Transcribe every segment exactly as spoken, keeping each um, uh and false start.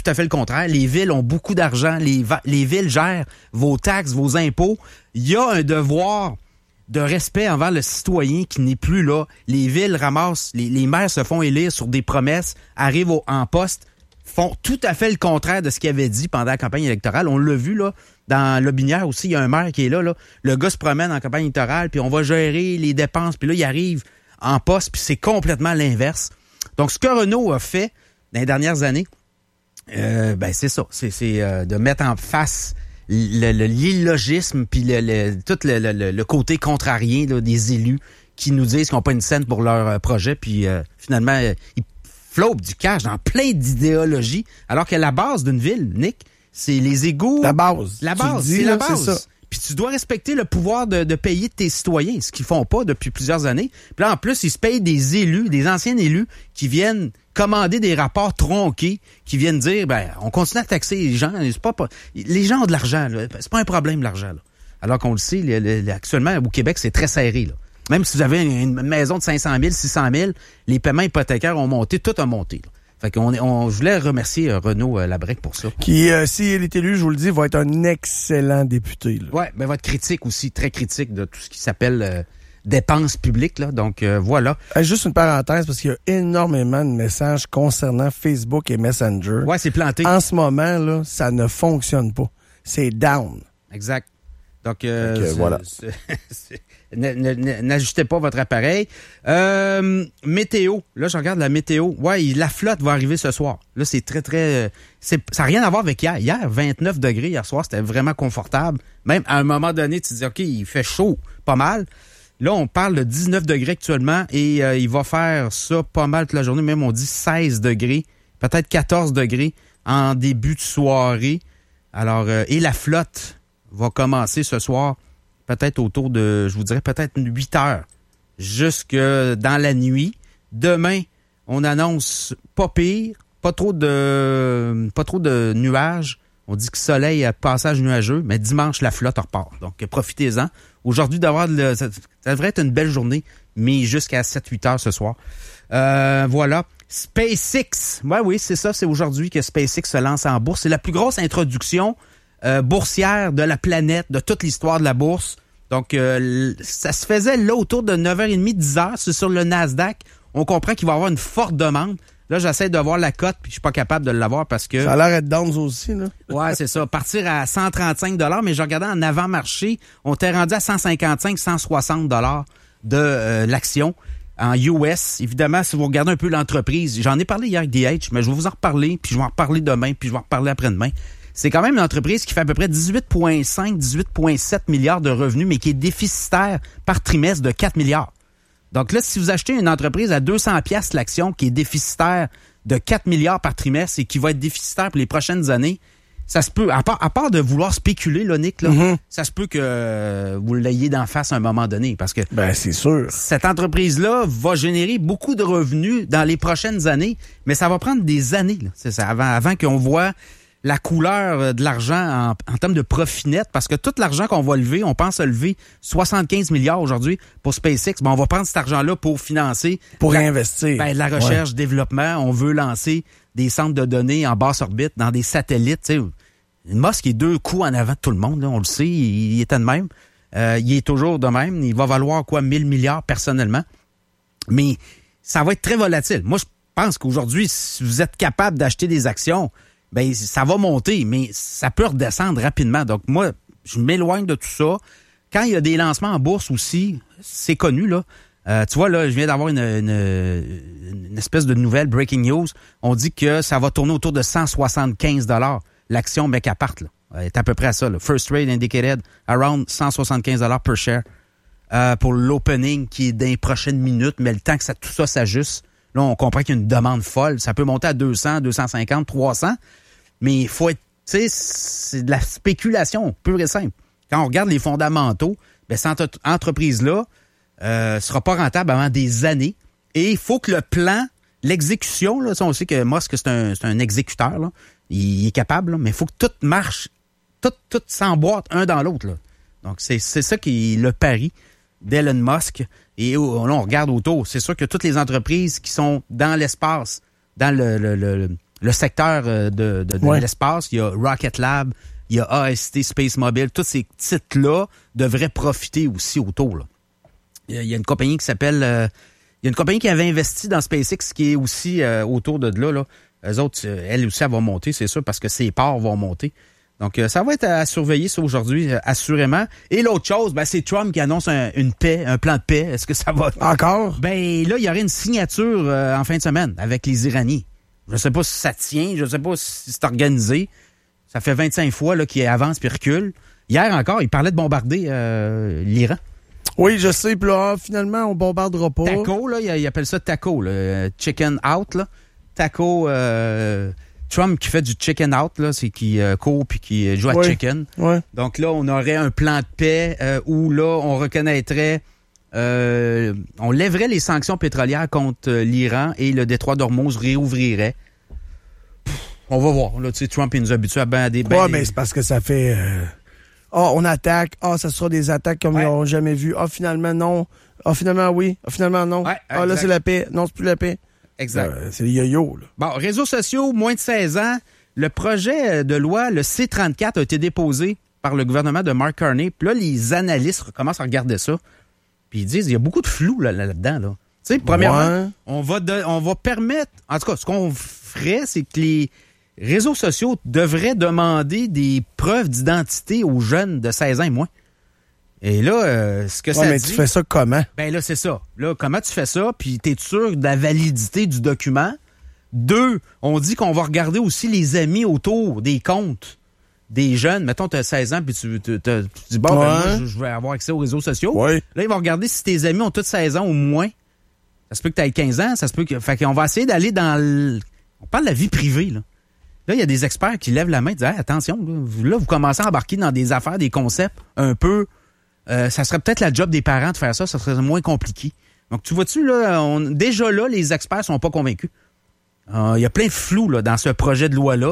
tout à fait le contraire. Les villes ont beaucoup d'argent. Les, va- les villes gèrent vos taxes, vos impôts. Il y a un devoir de respect envers le citoyen qui n'est plus là. Les villes ramassent, les, les maires se font élire sur des promesses, arrivent au, en poste, font tout à fait le contraire de ce qu'ils avaient dit pendant la campagne électorale. On l'a vu, là, dans Lobinière aussi, il y a un maire qui est là, là. Le gars se promène en campagne électorale, puis on va gérer les dépenses, puis là, il arrive en poste, puis c'est complètement l'inverse. Donc, ce que Renault a fait dans les dernières années, euh, ben c'est ça, c'est, c'est euh, de mettre en face le, le, l'illogisme, puis le, le, tout le, le, le côté contrarien là, des élus qui nous disent qu'ils n'ont pas une scène pour leur euh, projet, puis euh, finalement, euh, ils flopent du cash dans plein d'idéologies, alors que la base d'une ville, Nick, c'est les égouts. La base. La base, dis, c'est là, la base. c'est ça. Puis tu dois respecter le pouvoir de, de payer tes citoyens, ce qu'ils font pas depuis plusieurs années. Puis là, en plus, ils se payent des élus, des anciens élus, qui viennent commander des rapports tronqués, qui viennent dire, ben, on continue à taxer les gens. C'est pas, pas, les gens ont de l'argent, là. C'est pas un problème, l'argent, là. Alors qu'on le sait, le, le, actuellement, au Québec, c'est très serré, là. Même si vous avez une, une maison de cinq cent mille, six cent mille, les paiements hypothécaires ont monté, tout a monté, là. Fait qu'on est, on, je voulais remercier euh, Renaud euh, Labrec pour ça. Qui, euh, s'il est élu, je vous le dis, va être un excellent député. Là. Ouais, ben votre critique aussi, très critique de tout ce qui s'appelle euh, dépenses publiques, là. Donc euh, voilà. Euh, juste une parenthèse, parce qu'il y a énormément de messages concernant Facebook et Messenger. Ouais, c'est planté. En ce moment, là, ça ne fonctionne pas. C'est down. Exact. Donc, euh, Donc, euh, c'est, voilà. c'est, c'est, ne, ne, n'ajustez pas votre appareil. Euh, météo. Là, je regarde la météo. Ouais, la flotte va arriver ce soir. Là, c'est très, très... C'est, ça n'a rien à voir avec hier. Hier, vingt-neuf degrés. Hier soir, c'était vraiment confortable. Même à un moment donné, tu te dis, OK, il fait chaud, pas mal. Là, on parle de dix-neuf degrés actuellement et euh, il va faire ça pas mal toute la journée. Même, on dit seize degrés, peut-être quatorze degrés en début de soirée. Alors, euh, et la flotte va commencer ce soir peut-être autour de, je vous dirais, peut-être huit heures jusque dans la nuit. Demain, on annonce pas pire, pas trop de pas trop de nuages. On dit que soleil à passage nuageux, mais dimanche, la flotte repart. Donc, profitez-en. Aujourd'hui, d'avoir le, ça, ça devrait être une belle journée, mais jusqu'à sept huit heures ce soir. Euh, voilà. SpaceX. Ouais, oui, c'est ça. C'est aujourd'hui que SpaceX se lance en bourse. C'est la plus grosse introduction Euh, boursière de la planète, de toute l'histoire de la bourse. Donc, euh, ça se faisait là autour de neuf heures trente, dix heures. C'est sur le Nasdaq. On comprend qu'il va y avoir une forte demande. Là, j'essaie de voir la cote, puis je suis pas capable de l'avoir parce que... Ça a l'air d'être down aussi, là. Ouais, c'est ça. Partir à cent trente-cinq dollars, mais je regardais en avant-marché, on était rendu à cent cinquante-cinq, cent soixante dollars de euh, l'action en U S. Évidemment, si vous regardez un peu l'entreprise, j'en ai parlé hier avec D H, mais je vais vous en reparler, puis je vais en reparler demain, puis je vais en reparler après-demain. C'est quand même une entreprise qui fait à peu près dix-huit virgule cinq, dix-huit virgule sept milliards de revenus, mais qui est déficitaire par trimestre de quatre milliards. Donc là, si vous achetez une entreprise à deux cents piastres l'action qui est déficitaire de quatre milliards par trimestre et qui va être déficitaire pour les prochaines années, ça se peut, à part, à part de vouloir spéculer, là, Nick, là, mm-hmm. ça se peut que euh, vous l'ayez d'en face à un moment donné. Parce que ben, c'est sûr. Cette entreprise-là va générer beaucoup de revenus dans les prochaines années, mais ça va prendre des années. Là. C'est ça, avant, avant qu'on voit la couleur de l'argent en, en termes de profit net, parce que tout l'argent qu'on va lever, on pense à lever soixante-quinze milliards aujourd'hui pour SpaceX. Ben, on va prendre cet argent-là pour financer... Pour la, réinvestir. Ben, la recherche, ouais. développement. On veut lancer des centres de données en basse orbite, dans des satellites. Tu sais, Musk est deux coups en avant de tout le monde, là, on le sait, il, il était de même. Euh, il est toujours de même. Il va valoir quoi, mille milliards personnellement. Mais ça va être très volatile. Moi, je pense qu'aujourd'hui, si vous êtes capable d'acheter des actions... ben ça va monter, mais ça peut redescendre rapidement. Donc, moi, je m'éloigne de tout ça. Quand il y a des lancements en bourse aussi, c'est connu, là. Euh, tu vois, là, je viens d'avoir une, une, une espèce de nouvelle, breaking news. On dit que ça va tourner autour de cent soixante-quinze dollars l'action Mecapart, là. Elle est à peu près à ça, là. First trade indicated around cent soixante-quinze dollars per share euh, pour l'opening qui est dans les prochaines minutes, mais le temps que ça, tout ça s'ajuste, là, on comprend qu'il y a une demande folle. Ça peut monter à deux cents, deux cent cinquante, trois cents. Mais il faut être, tu sais, c'est de la spéculation pure et simple. Quand on regarde les fondamentaux, ben cette entreprise-là euh, sera pas rentable avant des années. Et il faut que le plan, l'exécution, là, on sait que Musk, c'est un, c'est un exécuteur, là. Il est capable, là, mais il faut que tout marche, tout, tout s'emboîte un dans l'autre, là. Donc, c'est, c'est ça qui est le pari d'Elon Musk. Et là, on regarde autour. C'est sûr que toutes les entreprises qui sont dans l'espace, dans le, le, le, le secteur euh, de, de, de ouais. l'espace. Il y a Rocket Lab, il y a A S T Space Mobile. Tous ces titres-là devraient profiter aussi autour. Là. Il y a une compagnie qui s'appelle... Euh, il y a une compagnie qui avait investi dans SpaceX qui est aussi euh, autour de là. là. Eux autres, euh, elle aussi, elle va monter, c'est sûr, parce que ses parts vont monter. Donc, euh, ça va être à surveiller, ça, aujourd'hui, euh, assurément. Et l'autre chose, ben, c'est Trump qui annonce un, une paix, un plan de paix. Est-ce que ça va... Encore? Ben, là, il y aurait une signature euh, en fin de semaine avec les Iraniens. Je sais pas si ça tient, je sais pas si c'est organisé. Ça fait vingt-cinq fois là, qu'il avance puis recule. Hier encore, il parlait de bombarder euh, l'Iran. Oui, je sais. Puis là, finalement, on bombardera pas. Taco, là, il appelle ça taco, là, chicken out, là. Taco... Euh, Trump qui fait du chicken out, là, c'est qui euh, court puis qui joue à ouais. chicken. Ouais. Donc là, on aurait un plan de paix euh, où là, on reconnaîtrait, euh, on lèverait les sanctions pétrolières contre euh, l'Iran et le détroit d'Ormuz réouvrirait. Pff, on va voir. Là, tu sais, Trump il nous habitue à ben des. Ben ouais, des... mais c'est parce que ça fait. Euh... Ah, on attaque. Ah, ça sera des attaques comme ouais. ils n'ont jamais vu. Ah, finalement non. Ah, finalement oui. Ah, finalement non. Ouais, ah, là c'est la paix. Non, c'est plus la paix. Exact. Euh, c'est le yo-yo, là. Bon, réseaux sociaux, moins de seize ans. Le projet de loi, le C trente-quatre, a été déposé par le gouvernement de Mark Carney. Puis là, les analystes commencent à regarder ça. Puis ils disent, il y a beaucoup de flou là, là-dedans. Là. Tu sais, premièrement, ouais. on, va de, on va permettre... En tout cas, ce qu'on ferait, c'est que les réseaux sociaux devraient demander des preuves d'identité aux jeunes de seize ans et moins. Et là, euh, ce que ouais, ça mais dit... tu fais ça comment? Ben là, c'est ça. Là, comment tu fais ça? Puis t'es sûr de la validité du document? Deux, on dit qu'on va regarder aussi les amis autour des comptes des jeunes. Mettons, tu as seize ans, puis tu, tu, tu, tu dis, bon, ouais. ben, moi, je, je vais avoir accès aux réseaux sociaux. Ouais. Là, ils vont regarder si tes amis ont tous seize ans au moins. Ça se peut que tu aies quinze ans, ça se peut que... Fait qu'on va essayer d'aller dans le... On parle de la vie privée, là. Là, il y a des experts qui lèvent la main et disent, hey, attention, là vous, là, vous commencez à embarquer dans des affaires, des concepts un peu... Euh, ça serait peut-être la job des parents de faire ça, ça serait moins compliqué. Donc, tu vois-tu, là, on, déjà là, les experts sont pas convaincus. Il euh, y a plein de flou là, dans ce projet de loi-là.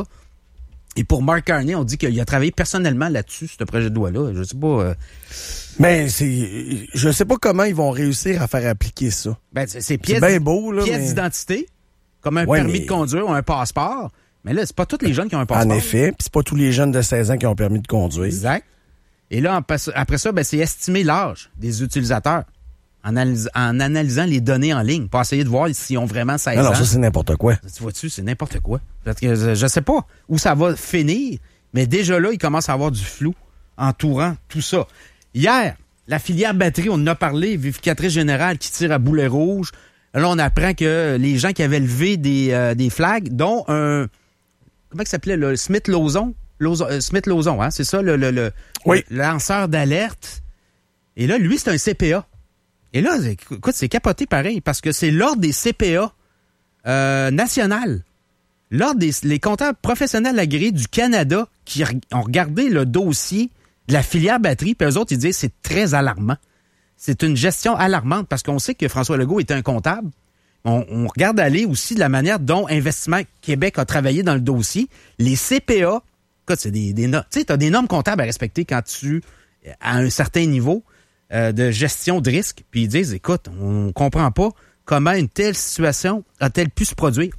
Et pour Mark Carney, on dit qu'il a travaillé personnellement là-dessus, ce projet de loi-là. Je sais pas... Euh... Mais c'est... Je sais pas comment ils vont réussir à faire appliquer ça. Ben, c'est, c'est pièce, c'est bien beau, là, pièce mais... d'identité, comme un ouais, permis mais... de conduire ou un passeport. Mais là, c'est pas tous les jeunes qui ont un passeport. En effet, puis c'est pas tous les jeunes de seize ans qui ont un permis de conduire. Exact. Et là, après ça, ben, c'est estimer l'âge des utilisateurs en, analys- en analysant les données en ligne pour essayer de voir s'ils ont vraiment seize ans. Non, ça, c'est n'importe quoi. Tu vois-tu, c'est n'importe quoi. Parce que je, je sais pas où ça va finir, mais déjà là, il commence à avoir du flou entourant tout ça. Hier, la filière batterie, on en a parlé, vérificatrice générale qui tire à boulet rouge. Là, on apprend que les gens qui avaient levé des, euh, des flags, dont un... Comment il s'appelait, le Smith-Lawson? Lawson, euh, Smith-Lawson, hein, c'est ça, le, le, le, oui. le lanceur d'alerte. Et là, lui, c'est un C P A. Et là, écoute, c'est capoté pareil, parce que c'est l'ordre des C P A euh, national. L'ordre des les comptables professionnels agréés du Canada qui ont regardé le dossier de la filière batterie, puis eux autres, ils disent c'est très alarmant. C'est une gestion alarmante, parce qu'on sait que François Legault était un comptable. On, on regarde aller aussi de la manière dont Investissement Québec a travaillé dans le dossier. Les C P A, écoute, c'est des, des normes. Tu sais, t'as des normes comptables à respecter quand tu, à un certain niveau euh, de gestion de risque. Puis ils disent, écoute, on comprend pas comment une telle situation a-t-elle pu se produire.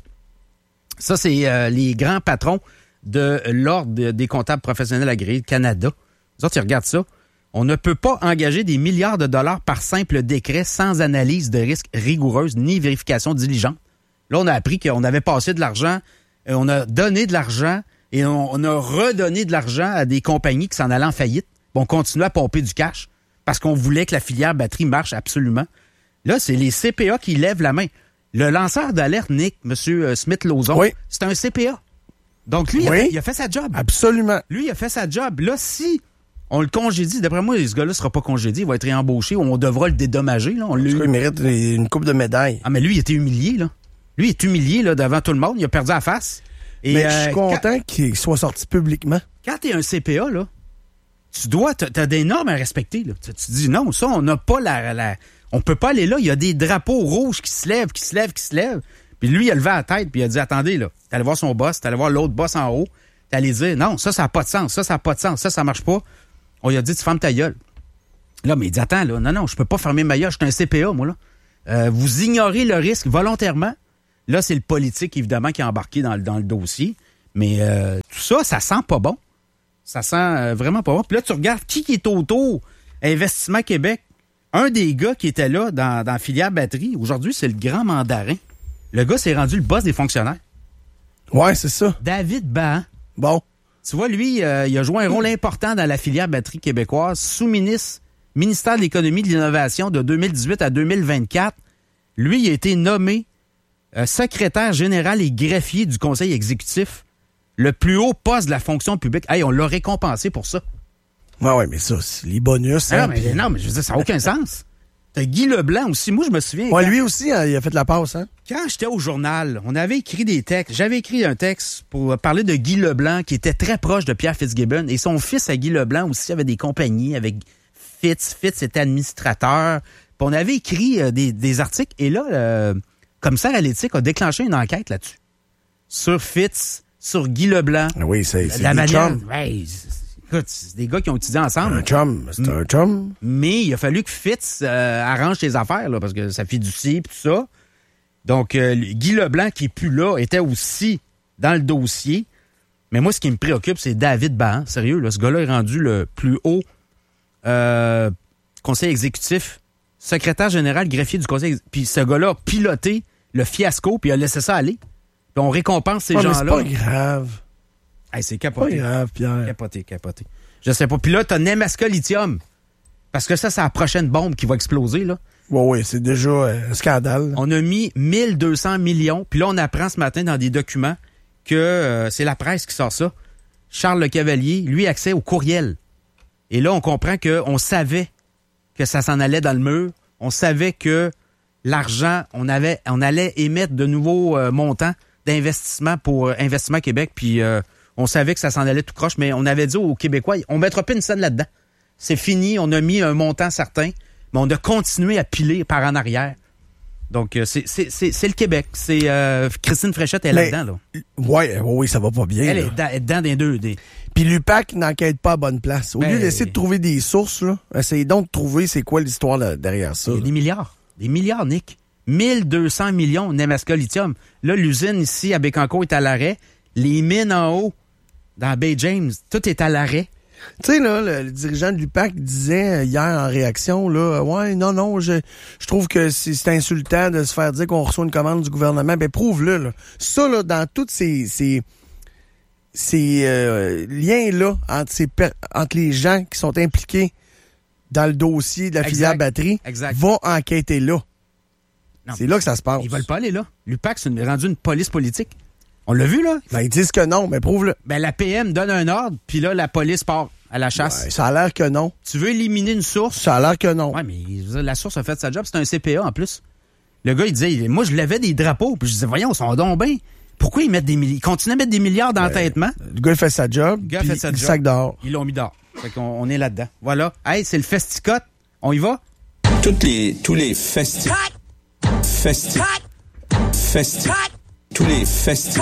Ça, c'est euh, les grands patrons de l'Ordre des comptables professionnels agréés du Canada. Les autres, ils regardent ça. On ne peut pas engager des milliards de dollars par simple décret sans analyse de risque rigoureuse ni vérification diligente. Là, on a appris qu'on avait passé de l'argent, et on a donné de l'argent et on, on a redonné de l'argent à des compagnies qui s'en allaient en faillite. On continuait à pomper du cash parce qu'on voulait que la filière batterie marche absolument. Là, c'est les C P A qui lèvent la main. Le lanceur d'alerte, Nick, M. Smith-Lawson, oui. c'est un C P A. Donc, lui, oui. il, a fait, il a fait sa job. Absolument. Lui, il a fait sa job. Là, si on le congédie, d'après moi, ce gars-là ne sera pas congédié, il va être réembauché, on devra le dédommager. Là. On il mérite une coupe de médaille. Ah, mais lui, il était humilié, là. Lui, il est humilié, là, devant tout le monde. Il a perdu la face. Et, mais euh, je suis content quand, qu'il soit sorti publiquement. Quand tu es un C P A, là, tu dois, tu as des normes à respecter. Là. Tu, tu dis non, ça, on n'a pas la, la. On peut pas aller là. Il y a des drapeaux rouges qui se lèvent, qui se lèvent, qui se lèvent. Puis lui, il a levé la tête, puis il a dit attendez, là. T'es allé voir son boss, t'es allé voir l'autre boss en haut. T'es allé dire non, ça, ça n'a pas de sens. Ça, ça n'a pas de sens. Ça, ça marche pas. On lui a dit tu fermes ta gueule. Là, mais il dit attends, là, non, non, je peux pas fermer ma gueule. Je suis un C P A, moi, là. Euh, vous ignorez le risque volontairement. Là, c'est le politique, évidemment, qui est embarqué dans, dans le dossier. Mais euh, tout ça, ça sent pas bon. Ça sent euh, vraiment pas bon. Puis là, tu regardes qui est autour. Investissement Québec. Un des gars qui était là dans, dans la filière batterie, aujourd'hui, c'est le grand mandarin. Le gars s'est rendu le boss des fonctionnaires. Ouais, c'est ça. David Bahan. Bon. Tu vois, lui, euh, il a joué un rôle important dans la filière batterie québécoise, sous-ministre, ministère de l'Économie et de l'Innovation de deux mille dix-huit à deux mille vingt-quatre. Lui, il a été nommé euh, secrétaire général et greffier du conseil exécutif, le plus haut poste de la fonction publique. Hey, on l'a récompensé pour ça. Ouais, ouais, mais ça, c'est les bonus. Ah, hein, non, mais, pis... non, mais je veux dire, ça n'a aucun sens. T'as Guy Leblanc aussi. Moi, je me souviens. Ouais, quand... lui aussi, hein, il a fait la passe, hein? Quand j'étais au journal, on avait écrit des textes. J'avais écrit un texte pour parler de Guy Leblanc, qui était très proche de Pierre Fitzgibbon. Et son fils à Guy Leblanc aussi avait des compagnies avec Fitz. Fitz était administrateur. Puis on avait écrit euh, des, des articles. Et là, le commissaire à l'éthique a déclenché une enquête là-dessus. Sur Fitz, sur Guy Leblanc. Oui, c'est, c'est la des manière... chums. Ouais, écoute, c'est des gars qui ont étudié ensemble. Un chum, c'est un chum. Mais il a fallu que Fitz euh, arrange ses affaires, là, parce que ça fait du ci et tout ça. Donc, euh, Guy Leblanc, qui n'est plus là, était aussi dans le dossier. Mais moi, ce qui me préoccupe, c'est David Bahan. Sérieux, là, ce gars-là est rendu le plus haut euh, conseil exécutif, secrétaire général, greffier du conseil. Puis ce gars-là a piloté le fiasco, puis il a laissé ça aller. Puis on récompense ces ouais, gens-là. Mais c'est pas grave. Hey, c'est capoté. Pas grave, Pierre. Capoté, capoté. Je sais pas. Puis là, t'as Nemaska Lithium. Parce que ça, c'est la prochaine bombe qui va exploser, là. Oui, oui, c'est déjà euh, un scandale. On a mis mille deux cents millions. Puis là, on apprend ce matin dans des documents que euh, c'est la presse qui sort ça. Charles Le Cavalier, lui, accès au courriel. Et là, on comprend qu'on savait que ça s'en allait dans le mur. On savait que l'argent, on avait, on allait émettre de nouveaux euh, montants d'investissement pour euh, Investissement Québec. Puis euh, on savait que ça s'en allait tout croche. Mais on avait dit aux Québécois, on ne mettra pas une scène là-dedans. C'est fini. On a mis un montant certain. Mais on a continué à piler par en arrière. Donc, euh, c'est, c'est, c'est, c'est le Québec. C'est euh, Christine Fréchette, elle est là-dedans. Là. Oui, oui, ça va pas bien. Elle là. est dedans, est dedans des deux. Des... Puis l'U P A C n'enquête pas à bonne place. Au Ben, lieu d'essayer de trouver des sources, là, essayez donc de trouver c'est quoi l'histoire là, derrière ça. Il y a là. des milliards. Des milliards, Nick. mille deux cents millions Nemaska Lithium. Là, l'usine ici à Bécancour est à l'arrêt. Les mines en haut, dans Bay James, tout est à l'arrêt. Tu sais, là, le, le dirigeant de l'U P A C disait hier en réaction, là, ouais, non, non, je, je trouve que c'est, c'est insultant de se faire dire qu'on reçoit une commande du gouvernement. Ben, prouve-le, là. Ça, là, dans tous ces, ces, ces euh, liens-là entre, ces per- entre les gens qui sont impliqués dans le dossier de la Exact. filière batterie, Exact. va enquêter là. Non, c'est là que ça se passe. Ils veulent pas aller là. L'U P A C, c'est une- rendu une police politique. On l'a vu, là? Ben, ils disent que non, mais prouve-le. Ben, la P M donne un ordre, puis là, la police part à la chasse. Ouais, ça a l'air que non. Tu veux éliminer une source? Ça a l'air que non. Ouais, mais la source a fait sa job. C'est un C P A, en plus. Le gars, il disait, moi, je levais des drapeaux, puis je disais, voyons, ils sont donc bien. Pourquoi ils mettent des milliards? Ils continuent à mettre des milliards d'entêtement. Le gars, il fait sa job, Le gars puis fait sa il job. sac dehors. Ils l'ont mis dehors. Fait qu'on on est là-dedans. Voilà. Hey, c'est le festicote. On y va? Toutes les, tous les festi... Festi... Festi... Tous les festi...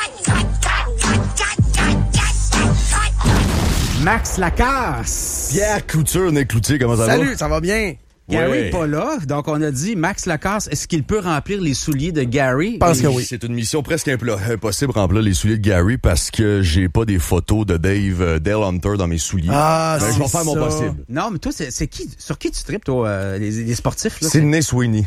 Max Lacasse. Pierre Couture, Nick Cloutier, comment ça va? Salut, ça va bien? Gary Ouais. n'est pas là. Donc, on a dit, Max Lacasse, est-ce qu'il peut remplir les souliers de Gary? Je pense que oui. C'est une mission presque impl- impossible de remplir les souliers de Gary parce que j'ai pas des photos de Dave euh, Dale Hunter dans mes souliers. Ah, Ben, c'est je vais faire mon ça. possible. Non, mais toi, c'est, c'est qui, sur qui tu tripes, toi, euh, les, les sportifs? Là, Sydney Sweeney.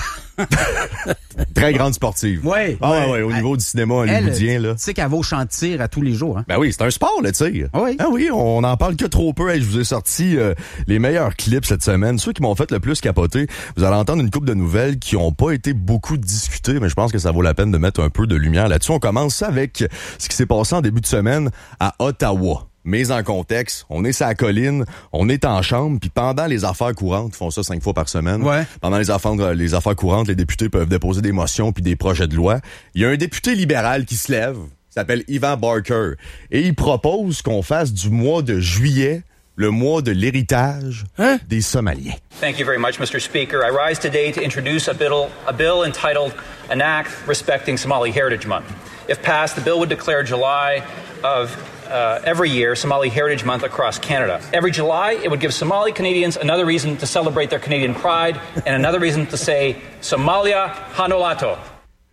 Très grande sportive. Ouais. Ah ouais, Ouais. ouais, au niveau du cinéma Elle, hollywoodien, là. Tu sais qu'elle va au champ de tir à tous les jours. Hein? Ben oui, c'est un sport, le tir. Oui. Ah oui, on n'en parle que trop peu. Hey, je vous ai sorti euh, les meilleurs clips cette semaine. Ceux qui m'ont fait le plus capoter, vous allez entendre une couple de nouvelles qui ont pas été beaucoup discutées, mais je pense que ça vaut la peine de mettre un peu de lumière là-dessus. On commence avec ce qui s'est passé en début de semaine à Ottawa. Mais en contexte, on est sur la colline, on est en chambre, puis pendant les affaires courantes, ils font ça cinq fois par semaine. Ouais. Pendant les affaires, les affaires courantes, les députés peuvent déposer des motions puis des projets de loi. Il y a un député libéral qui se lève, il s'appelle Ivan Barker, et il propose qu'on fasse du mois de juillet le mois de l'héritage Hein? des Somaliens. Thank you very much, Mister Speaker. I rise today to introduce a bill, a bill entitled An Act Respecting Somali Heritage Month. If passed, the bill would declare July of uh, every year Somali Heritage Month across Canada. Every July, it would give Somali Canadians another reason to celebrate their Canadian pride and another reason to say Somalia Hanolato.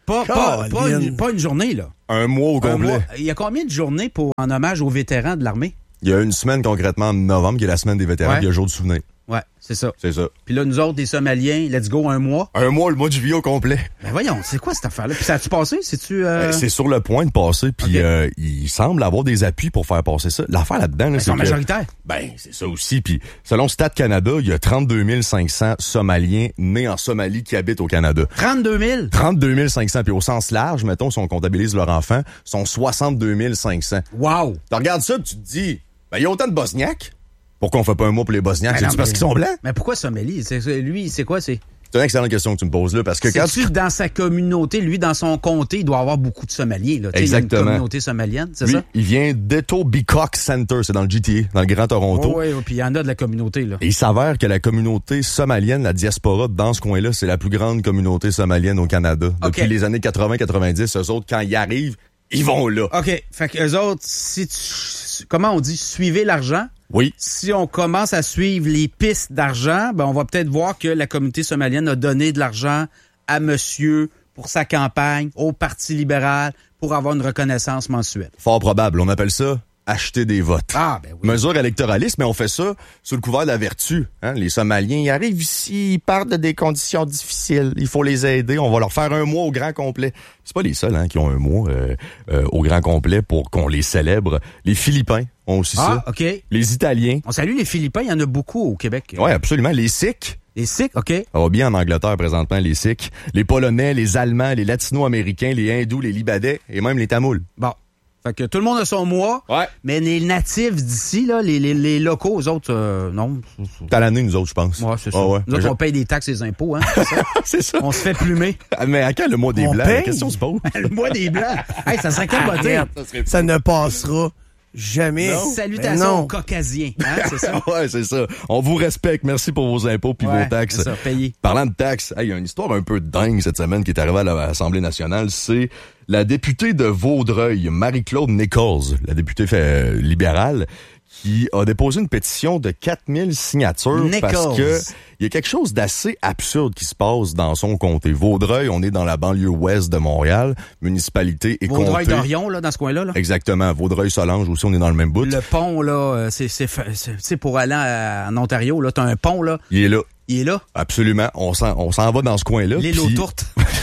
Pas, pas, pas, une, pas une journée, là. Un mois au Un complet. mois. Il y a combien de journées pour en hommage aux vétérans de l'armée? Il y a une semaine concrètement en novembre, qui est la semaine des vétérans, Ouais. puis il y a le jour du souvenir. Ouais, c'est ça. C'est ça. Puis là, nous autres, des Somaliens, let's go, un mois. Un mois, le mois de juillet au complet. Ben voyons, c'est quoi cette affaire-là? Puis ça a-tu passé? C'est-tu... Euh... Euh, C'est sur le point de passer, puis Ok. euh, il semble avoir des appuis pour faire passer ça. L'affaire là-dedans, là, Ils c'est sont que... majoritaires. Ben, c'est ça aussi. Puis selon Stat Canada, il y a trente-deux mille cinq cents Somaliens nés en Somalie qui habitent au Canada. trente-deux mille? trente-deux mille cinq cents, puis au sens large, mettons, si on comptabilise leurs enfants, sont soixante-deux mille cinq cents. Wow! Tu regardes ça, puis tu te dis, ben, il y a autant de Bosniaques. Pourquoi on fait pas un mot pour les Bosniaques? Ben C'est-tu non, parce mais- qu'ils sont blancs? Mais pourquoi Somalie? C'est, c'est- lui, c'est quoi? C'est, C'est une excellente question que tu me poses là, parce que quand c'est-tu tu... dans sa communauté, lui, dans son comté, il doit avoir beaucoup de Somaliens. Là. Tu sais, il y a Exactement. une communauté somalienne, c'est Lui, ça? il vient d'Etobicoke Center, c'est dans le G T A, dans le Grand Toronto. Oui, oui, puis il y en a de la communauté. Là. Et il s'avère que la communauté somalienne, la diaspora dans ce coin-là, c'est la plus grande communauté somalienne au Canada. Depuis OK. les années quatre-vingts quatre-vingt-dix, eux autres, quand ils arrivent, ils vont là. OK. Fait qu'eux autres, si tu, comment on dit, suivez l'argent. Oui. Si on commence à suivre les pistes d'argent, ben on va peut-être voir que la communauté somalienne a donné de l'argent à monsieur pour sa campagne, au Parti libéral, pour avoir une reconnaissance mensuelle. Fort probable. On appelle ça acheter des votes. Ah, ben oui. Mesure électoraliste, mais on fait ça sous le couvert de la vertu. Hein? Les Somaliens, ils arrivent ici, ils partent de des conditions difficiles. Il faut les aider. On va leur faire un mois au grand complet. C'est pas les seuls hein, qui ont un mois euh, euh, au grand complet pour qu'on les célèbre. Les Philippins ont aussi Ah, ça. OK. Les Italiens. On salue les Philippins, il y en a beaucoup au Québec. Oui, absolument. Les Sikhs. Les Sikhs, OK. Ça va bien en Angleterre présentement, les Sikhs. Les Polonais, les Allemands, les Latino-Américains, les Hindous, les Libanais et même les Tamouls. Bon. Fait que tout le monde a son mois. Ouais. Mais les natifs d'ici, là, les, les, les locaux, eux autres, euh, non. C'est à l'année, nous autres, je pense. Ouais, c'est ça. Ah ouais. Nous autres, on paye des taxes et des impôts, hein. C'est ça. C'est ça. On se fait plumer. Ah, mais à quand le mois des On Blancs? paye? La question se pose. Le mois des Blancs. Hey, ça serait capoté. Arrête. Ça ne passera jamais. Ben Salutations non. aux Caucasiens. Hein, c'est ça? Ouais, c'est ça. On vous respecte. Merci pour vos impôts puis Ouais, vos taxes. c'est ça, payé. Parlant de taxes, hey, il y a une histoire un peu dingue cette semaine qui est arrivée à l'Assemblée nationale. C'est la députée de Vaudreuil, Marie-Claude Nichols, la députée euh, libérale, qui a déposé une pétition de quatre mille signatures Nichols. parce que il y a quelque chose d'assez absurde qui se passe dans son comté. Vaudreuil, on est dans la banlieue ouest de Montréal, municipalité et comté. Vaudreuil-Dorion, là, dans ce coin-là, là. Exactement. Vaudreuil-Solange aussi, on est dans le même bout. Le pont, là, euh, c'est, c'est, c'est, c'est- c'est pour aller à- en Ontario, là, t'as un pont, là. Il est là. Il est là. Absolument. On s'en, on s'en va dans ce coin-là. L'île aux puis- tourtes.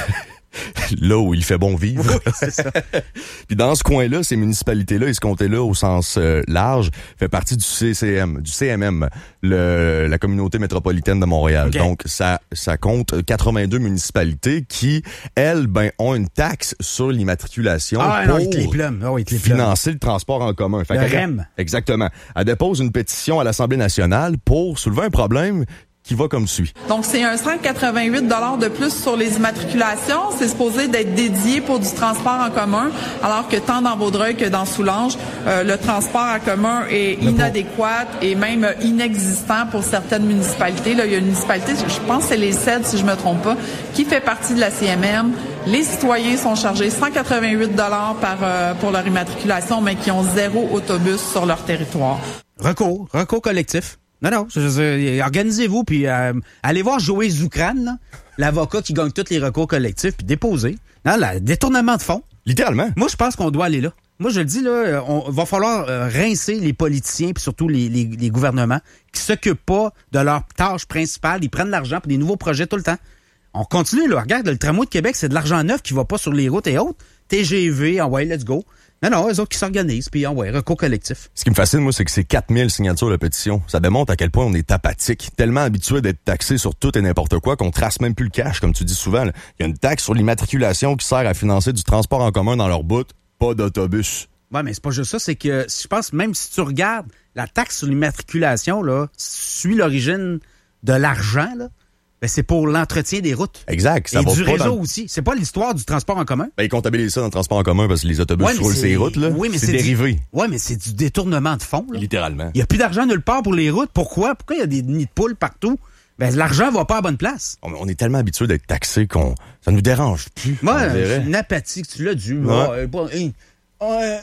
là où il fait bon vivre. Oui, c'est ça. Puis dans ce coin-là, ces municipalités-là et ce comté-là au sens euh, large fait partie du C C M, du C M M, le, la communauté métropolitaine de Montréal. Okay. Donc ça ça compte quatre-vingt-deux municipalités qui elles ben ont une taxe sur l'immatriculation Ah, pour non, il te les plume. Ah oui, il te les plume. financer le transport en commun. Fait Le qu'elle- R E M. Exactement. Elle dépose une pétition à l'Assemblée nationale pour soulever un problème qui va comme suit. Donc, c'est un cent quatre-vingt-huit dollars de plus sur les immatriculations. C'est supposé d'être dédié pour du transport en commun, alors que tant dans Vaudreuil que dans Soulanges, euh, le transport en commun est inadéquat et même inexistant pour certaines municipalités. Là, il y a une municipalité, je pense que c'est les C E D, si je me trompe pas, qui fait partie de la C M M. Les citoyens sont chargés cent quatre-vingt-huit dollars par euh, pour leur immatriculation, mais qui ont zéro autobus sur leur territoire. Recours, recours collectif. Non, non, je, je, organisez-vous, puis euh, allez voir Joey Zoukran, là, l'avocat qui gagne tous les recours collectifs, puis déposez. Non, là, détournement de fonds. Littéralement. Moi, je pense qu'on doit aller là. Moi, je le dis, là, on va falloir euh, rincer les politiciens, puis surtout les, les, les gouvernements, qui s'occupent pas de leur tâche principale. Ils prennent l'argent pour des nouveaux projets tout le temps. On continue, là. Regarde, le tramway de Québec, c'est de l'argent neuf qui va pas sur les routes et autres. T G V, en ouais, let's go. Non, non, eux autres qui s'organisent, puis en ouais, recours collectif. Ce qui me fascine, moi, c'est que c'est quatre mille signatures de pétition. Ça démontre à quel point on est apathique, tellement habitué d'être taxé sur tout et n'importe quoi qu'on trace même plus le cash, comme tu dis souvent. Là. Il y a une taxe sur l'immatriculation qui sert à financer du transport en commun dans leur bout, pas d'autobus. Ouais, mais c'est pas juste ça, c'est que je pense même si tu regardes la taxe sur l'immatriculation, là, suit l'origine de l'argent, là, ben c'est pour l'entretien des routes. Exact. Ça Et va du pas réseau dans... aussi. C'est pas l'histoire du transport en commun. Ben, ils comptabilisent ça dans le transport en commun parce que les autobus Ouais, mais roulent c'est- ces routes, là. Oui, mais c'est c'est du- dérivé. Ouais, mais c'est du détournement de fonds, là. Littéralement. Il y a plus d'argent nulle part pour les routes. Pourquoi? Pourquoi il y a des nids de poules partout? Ben, l'argent va pas à la bonne place. On on est tellement habitué d'être taxé qu'on ça nous dérange plus. Moi, on dirait. j'ai une apathie que tu l'as dû. Ouais. Ouais. pas- hein. Ouais.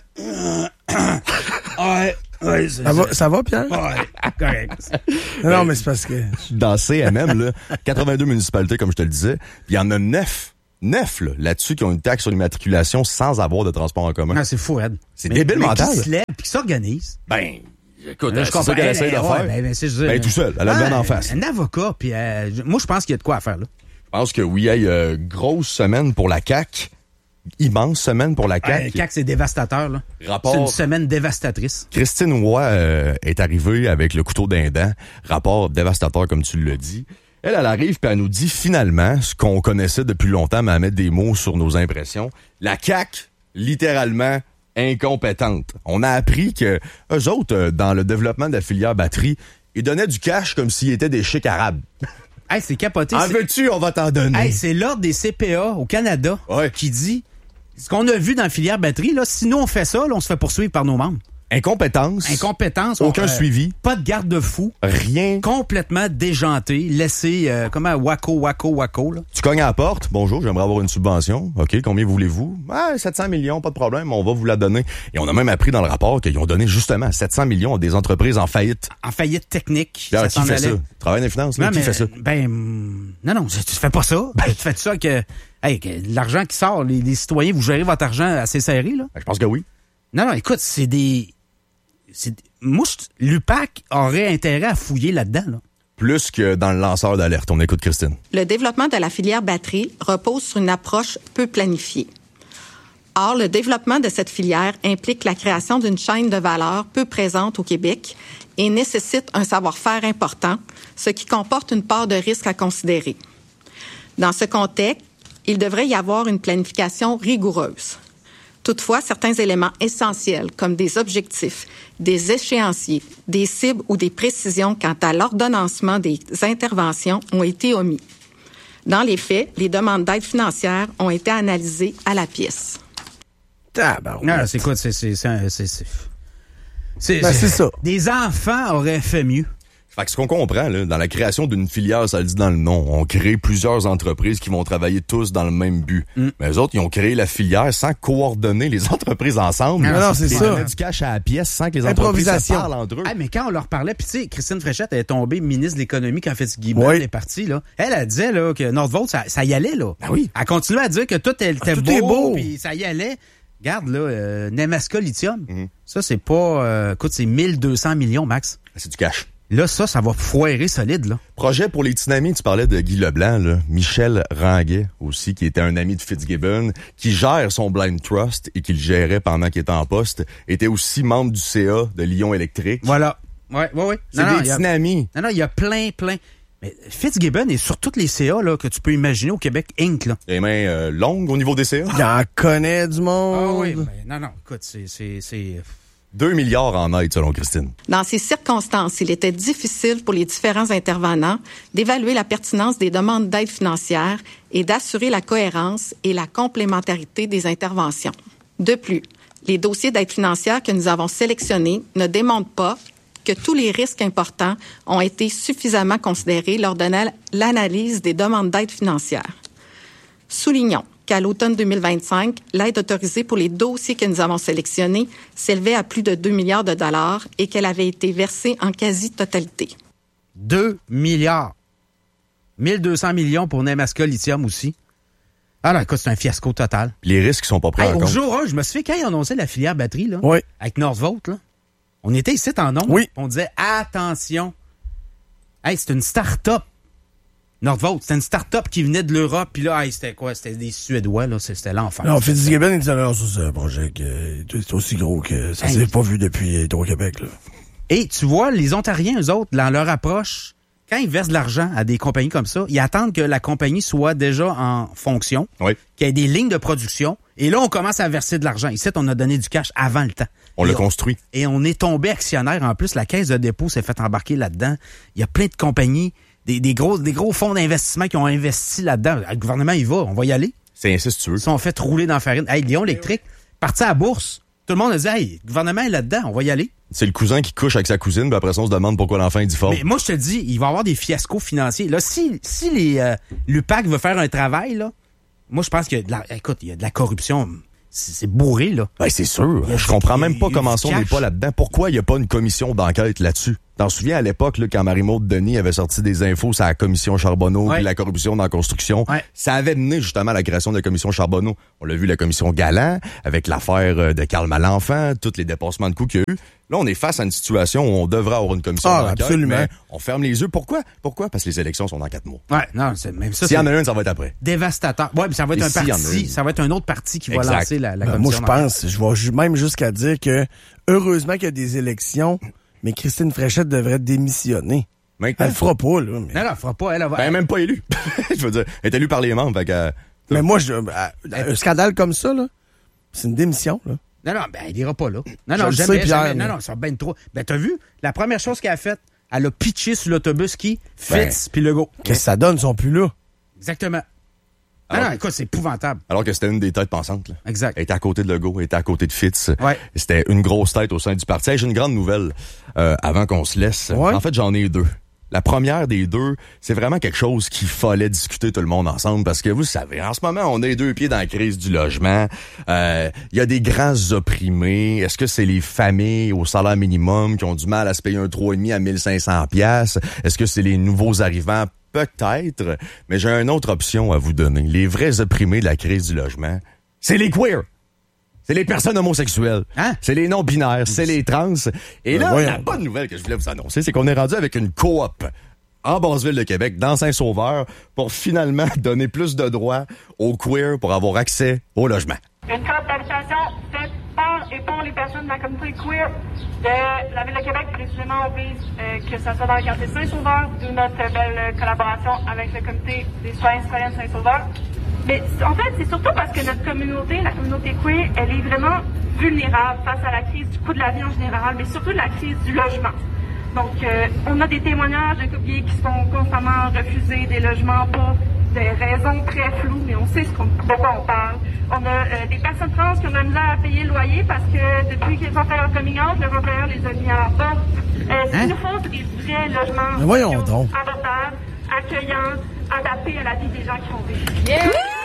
Ouais. Ouais, c'est- Ça va, ça va, Pierre? Ouais, correct. Non, non, mais c'est parce que... Dans C M M, là, quatre-vingt-deux municipalités, comme je te le disais, puis il y en a neuf Neuf, là, là-dessus, qui ont une taxe sur l'immatriculation sans avoir de transport en commun. Non, c'est fou, Ed. C'est mais, débile mais mental. Qui se lève puis qui s'organise. Ben, écoute, Là, c'est ça qu'elle essaie de ouais, faire. Ben, ben, c'est, Ben, tout seul, elle a le ah, vent en face. Un avocat, puis euh, moi, je pense qu'il y a de quoi à faire, là. Je pense que oui, hey, euh, grosse semaine pour la C A Q. Immense semaine pour la C A Q. Ouais, le C A Q, c'est dévastateur, là. Rapport... C'est une semaine dévastatrice. Christine Roy euh, est arrivée avec le couteau d'un dent. Rapport dévastateur, comme tu l'as dit. Elle, elle arrive puis elle nous dit finalement ce qu'on connaissait depuis longtemps, mais à mettre des mots sur nos impressions. La C A Q, littéralement incompétente. On a appris que eux autres, euh, dans le développement de la filière batterie, ils donnaient du cash comme s'ils étaient des chics arabes. Hey, c'est capoté. En c'est... veux-tu, on va t'en donner. Hey, c'est l'ordre des C P A au Canada ouais. qui dit ce qu'on a vu dans la filière batterie, là, si nous on fait ça, là, on se fait poursuivre par nos membres. Incompétence. Incompétence. Aucun on, euh, suivi. Pas de garde-fou. Rien. Complètement déjanté. Laissé, euh, comment, wacko, wacko, wacko, là. Tu cognes à la porte. Bonjour, j'aimerais avoir une subvention. OK, combien voulez-vous? Ah, sept cents millions, pas de problème, on va vous la donner. Et on a même appris dans le rapport qu'ils ont donné justement sept cents millions à des entreprises en faillite. En faillite technique. Là, ça qui s'en fait allait. ça? Travail dans les finances, là, Non, qui mais, fait ça? Ben, non, non, tu fais pas ça. Ben, tu fais ça que, hey, que l'argent qui sort, les, les citoyens, vous gérez votre argent assez serré, là. Ben, je pense que oui. Non, non, écoute, c'est des... C'est, moi, l'U P A C aurait intérêt à fouiller là-dedans, là. Plus que dans le lanceur d'alerte. On écoute Christine. Le développement de la filière batterie repose sur une approche peu planifiée. Or, le développement de cette filière implique la création d'une chaîne de valeur peu présente au Québec et nécessite un savoir-faire important, ce qui comporte une part de risque à considérer. Dans ce contexte, il devrait y avoir une planification rigoureuse. Toutefois, certains éléments essentiels, comme des objectifs, des échéanciers, des cibles ou des précisions quant à l'ordonnancement des interventions ont été omis. Dans les faits, les demandes d'aide financière ont été analysées à la pièce. Tabarouette. Non, c'est quoi, c'est, c'est, c'est, c'est, c'est, c'est, Ben, c'est ça. Des enfants auraient fait mieux. Fait que ce qu'on comprend, là, dans la création d'une filière, ça le dit dans le nom, on crée plusieurs entreprises qui vont travailler tous dans le même but. Mm. Mais eux autres, ils ont créé la filière sans coordonner les entreprises ensemble. Non, non, c'est ils ça. donnaient du cash à la pièce sans que les entreprises se parlent entre eux. Ah, mais quand on leur parlait, puis tu sais, Christine Fréchette est tombée ministre de l'Économie quand Fitzgibbon oui. est parti, là. Elle, elle disait, là, que Northvolt, ça, ça y allait, là. Ben oui. Elle continuait à dire que tout était ah, tout beau, est beau. puis ça y allait. Regarde, là, euh, Nemaska Lithium. Mm-hmm. Ça, c'est pas, euh, écoute, c'est mille deux cents millions, max. C'est du cash. Là, ça, ça va foirer solide, là. Projet pour les Tsunamis, tu parlais de Guy Leblanc, là. Michel Ranguet aussi, qui était un ami de Fitzgibbon, qui gère son Blind Trust et qui le gérait pendant qu'il était en poste, était aussi membre du C A de Lyon Électrique. Voilà. Ouais, ouais, ouais. C'est Non, des non, Tsunamis. Non, non, il y a plein, plein. Mais Fitzgibbon est sur toutes les C A là, que tu peux imaginer au Québec Inc là. Les mains euh, longues au niveau des C A. Il en connaît du Ah monde. oui, mais non, non, écoute, c'est... c'est, c'est... Deux milliards en aide, selon Christine. Dans ces circonstances, il était difficile pour les différents intervenants d'évaluer la pertinence des demandes d'aide financière et d'assurer la cohérence et la complémentarité des interventions. De plus, les dossiers d'aide financière que nous avons sélectionnés ne démontrent pas que tous les risques importants ont été suffisamment considérés lors de l'analyse des demandes d'aide financière. Soulignons qu'à l'automne deux mille vingt-cinq, l'aide autorisée pour les dossiers que nous avons sélectionnés s'élevait à plus de deux milliards de dollars et qu'elle avait été versée en quasi-totalité. deux milliards. mille deux cents millions pour Nemaska Lithium aussi. Ah là, écoute, c'est un fiasco total. Les risques sont pas pris Hey, en au compte. jour un, je me souviens quand ils annonçaient la filière batterie, là, Oui. avec Northvolt, là, on était ici en nombre. Oui. On disait, attention. Hey, c'est une start-up. Northvolt, c'était une start-up qui venait de l'Europe, puis là, hey, c'était quoi? C'était des Suédois, là, c'était l'enfer. Non, Fitzgibbon, il disait, non, ça, c'est un projet qui est aussi gros que ça Hey. s'est pas vu depuis Hydro-Québec, là. Et tu vois, les Ontariens, eux autres, dans leur approche, quand ils versent de l'argent à des compagnies comme ça, ils attendent que la compagnie soit déjà en fonction, Oui. qu'il y ait des lignes de production, et là, on commence à verser de l'argent. Ici, on a donné du cash avant le temps. On et l'a construit. Et on est tombé actionnaire. En plus, la caisse de dépôt s'est fait embarquer là-dedans. Il y a plein de compagnies, des, des, gros, des gros fonds d'investissement qui ont investi là-dedans. Le gouvernement, il va, on va y aller. C'est ainsi, si tu veux. Ils sont fait rouler dans la farine. Hey, Lyon Électrique, parti à la bourse. Tout le monde a dit, hey, le gouvernement est là-dedans, on va y aller. C'est le cousin qui couche avec sa cousine, puis après ça, on se demande pourquoi l'enfant est difforme. Mais moi, je te dis, il va y avoir des fiascos financiers. Là, si, si les, euh, l'U P A C veut faire un travail, là, moi, je pense qu'il y a de la, écoute, il y a de la corruption. C'est, c'est bourré, là. Ben, c'est sûr. Il y a Je du- comprends il y a même pas eu comment du ça, on n'est cash. pas là-dedans. Pourquoi il n'y a pas une commission d'enquête là-dessus? T'en souviens à l'époque, là, quand Marie-Maude Denis avait sorti des infos sur la commission Charbonneau Ouais. et la corruption dans la construction, Ouais. ça avait mené justement à la création de la commission Charbonneau. On l'a vu, la commission Galland, avec l'affaire de Karl Malenfant, tous les dépassements de coûts qu'il y a eu. Là, on est face à une situation où on devrait avoir une commission Ah, d'enquête, absolument. mais on ferme les yeux. Pourquoi? Pourquoi? Parce que les élections sont dans quatre mois. Ouais, non, c'est même ça. S'il y en c'est a une, ça va être après. dévastateur. Ouais, mais ça va être Et un s'il y en a parti, une. ça va être un autre parti qui va Exact. lancer la, la Ben, commission. moi, je pense, je vais ju- même jusqu'à dire que heureusement qu'il y a des élections, mais Christine Fréchette devrait démissionner. Maintenant, Elle le fera pas, là. Mais, Non, non, elle fera pas. Elle, elle va. ben, même pas élue. Je veux dire, elle est élue par les membres, fait que... mais moi, je, un scandale comme ça, là, c'est une démission, là. Non, non, ben, elle ira pas là. Non, Je non, le jamais, sais, Pierre, jamais. mais- Non, non, ça va bien trop. Ben, t'as vu? La première chose qu'elle a faite, elle a pitché sur l'autobus qui? Fitz, puis Legault. Qu'est-ce que ça donne, ils sont plus là? Exactement. Non, Alors- non, écoute, c'est épouvantable. Alors que c'était une des têtes pensantes, là. Exact. Elle était à côté de Legault, elle était à côté de Fitz. Ouais. C'était une grosse tête au sein du parti. Hey, j'ai une grande nouvelle euh, avant qu'on se laisse. Ouais. En fait, j'en ai deux. La première des deux, c'est vraiment quelque chose qu'il fallait discuter tout le monde ensemble parce que vous savez, en ce moment, on a les deux pieds dans la crise du logement. Euh, Il y a des grands opprimés. Est-ce que c'est les familles au salaire minimum qui ont du mal à se payer un trois virgule cinq à mille cinq cents piastres? Est-ce que c'est les nouveaux arrivants? Peut-être, mais j'ai une autre option à vous donner. Les vrais opprimés de la crise du logement, c'est les queers. C'est les personnes homosexuelles. Hein? C'est les non-binaires. C'est les trans. Et là, voyons la bonne nouvelle que je voulais vous annoncer, c'est qu'on est rendu avec une coop en Basse-Ville de Québec, dans Saint-Sauveur, pour finalement donner plus de droits aux queers pour avoir accès au logement. Une coop d'habitation faite par et pour les personnes de la communauté queer de la Ville de Québec. Précisément, on vise euh, que ça soit dans le quartier Saint-Sauveur, d'où notre belle collaboration avec le comité des citoyens et citoyennes Saint-Sauveur. Mais en fait, c'est surtout parce que notre communauté, la communauté queer, elle est vraiment vulnérable face à la crise du coût de la vie en général, mais surtout la crise du logement. Donc, euh, on a des témoignages de couples gays qui se font constamment refuser des logements pour des raisons très floues, mais on sait ce qu'on, de quoi on parle. On a euh, des personnes trans qui ont de la misère à payer le loyer parce que depuis qu'ils ont fait leur coming out, leur employeur les a mis à la porte. Euh, ce qu'il nous faut, c'est des vrais logements Mais voyons sociaux, donc. abordables, accueillants, adaptés à la vie des gens qui ont vécu.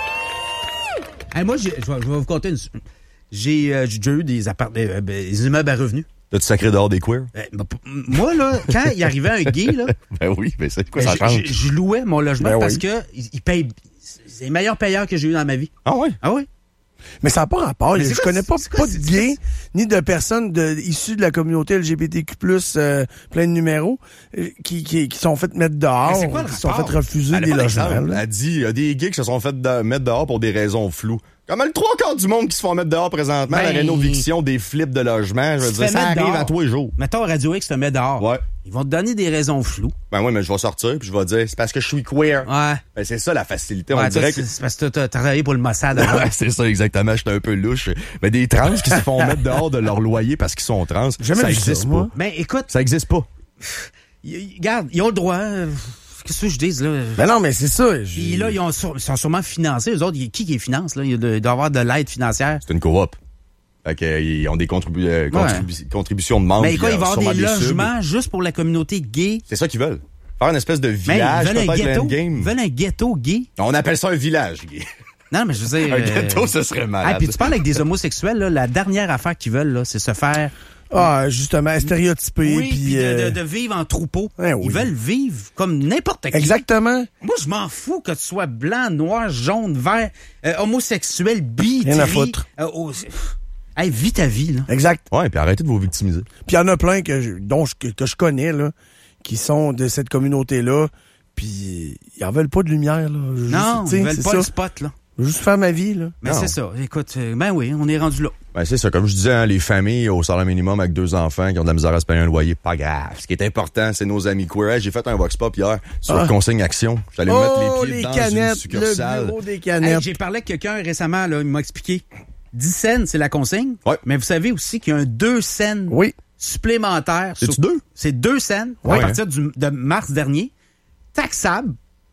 Hey, moi, j'ai- je vais, je vais vous conter une. J'ai euh, j'ai déjà eu des, appart- euh, des immeubles à revenus. T'as-tu sacré dehors des queers? Euh, bah, p- moi, là, quand il arrivait un gay, là, Ben oui, mais c'est quoi ben, ça change? je, je- je louais mon logement Ben parce oui. que il, il paye. C'est les meilleurs payeurs que j'ai eu dans ma vie. Ah ouais? Ah oui? Mais ça n'a pas rapport. Mais Je c'est quoi, connais pas, c'est quoi, pas de c'est- gays, ni de personnes de, issues de la communauté L G B T Q plus, euh, plein de numéros, euh, qui, qui, qui sont fait mettre dehors, Mais c'est quoi le qui sont rapport? fait refuser Elle a des pas logements. d'exemple. là. Elle dit, il y a des gays qui se sont fait de- mettre dehors pour des raisons floues. Comme le trois quarts du monde qui se font mettre dehors présentement, Ben, la rénoviction, des flips de logement, je veux Tu te dire, fais ça mettre arrive dehors. à tous les jours. Mettons Radio X te met dehors. Ouais. Ils vont te donner des raisons floues. Ben oui, mais je vais sortir puis je vais dire, c'est parce que je suis queer. Ouais. Ben c'est ça la facilité. On Ouais, dirait toi, que... c'est c'est parce que t'as t'as travaillé pour le Mossad avant. Ouais, c'est ça exactement, j'étais un peu louche. Mais des trans qui se font mettre dehors de leur loyer parce qu'ils sont trans, Jamais ça vu ça, existe pas. moi. Mais écoute, Ça existe pas. y- y- regarde, ils ont le droit. euh, Qu'est-ce que je dis, là? Ben non, mais c'est ça. je- Puis là, ils, ont sur- ils sont sûrement financés. Eux autres, y- qui qui les finance, là? Il y a de- il doit y avoir de l'aide financière. C'est une coop. Fait que, euh, ils ont des contribu- euh, contribu- contributions de membres. Mais quoi, puis, il va y euh, avoir des sûrement subs. logements juste pour la communauté gay. C'est ça qu'ils veulent. Faire une espèce de Mais village, ils veulent un peut-être ghetto. l'endgame. Ils veulent un ghetto gay. On appelle ça un village, gay. Non, mais je veux dire... Un euh, ghetto, ce serait Ah, malade. puis tu parles avec des homosexuels, là, la dernière affaire qu'ils veulent, là, c'est se faire... Ah, justement, stéréotypé. Oui, puis, puis de, euh, de- de vivre en troupeau. Ouais, oui. Ils veulent vivre comme n'importe qui. Exactement. Moi, je m'en fous que tu sois blanc, noir, jaune, vert, euh, homosexuel, bi, Rien à tri. foutre. Euh, oh, c'est- hey, vis ta vie, là. Exact. Ouais, puis arrêtez de vous victimiser. Puis il y en a plein que je, dont je, que, que je connais, là, qui sont de cette communauté-là, puis ils en veulent pas de lumière, là. Juste, Non, tu sais, ils veulent c'est pas ça. le spot, là. Je veux juste faire ma vie, là. Mais Non. c'est ça. Écoute, euh, ben oui, on est rendu là. Ben, c'est ça. Comme je disais, hein, les familles au salaire minimum avec deux enfants qui ont de la misère à se payer un loyer, pas grave. Ce qui est important, c'est nos amis queer. Hey, j'ai fait un vox pop hier sur Ah. Consigne Action. J'allais Oh, me mettre les pieds les dans une canettes, le succursale. bureau des Hey, canettes. j'ai parlé avec quelqu'un récemment, là, il m'a expliqué. dix cents, c'est la consigne. Ouais. Mais vous savez aussi qu'il y a un deux cents Oui. supplémentaire. C'est-tu sur- deux? C'est deux cents Ouais. à partir du- de mars dernier. Taxable.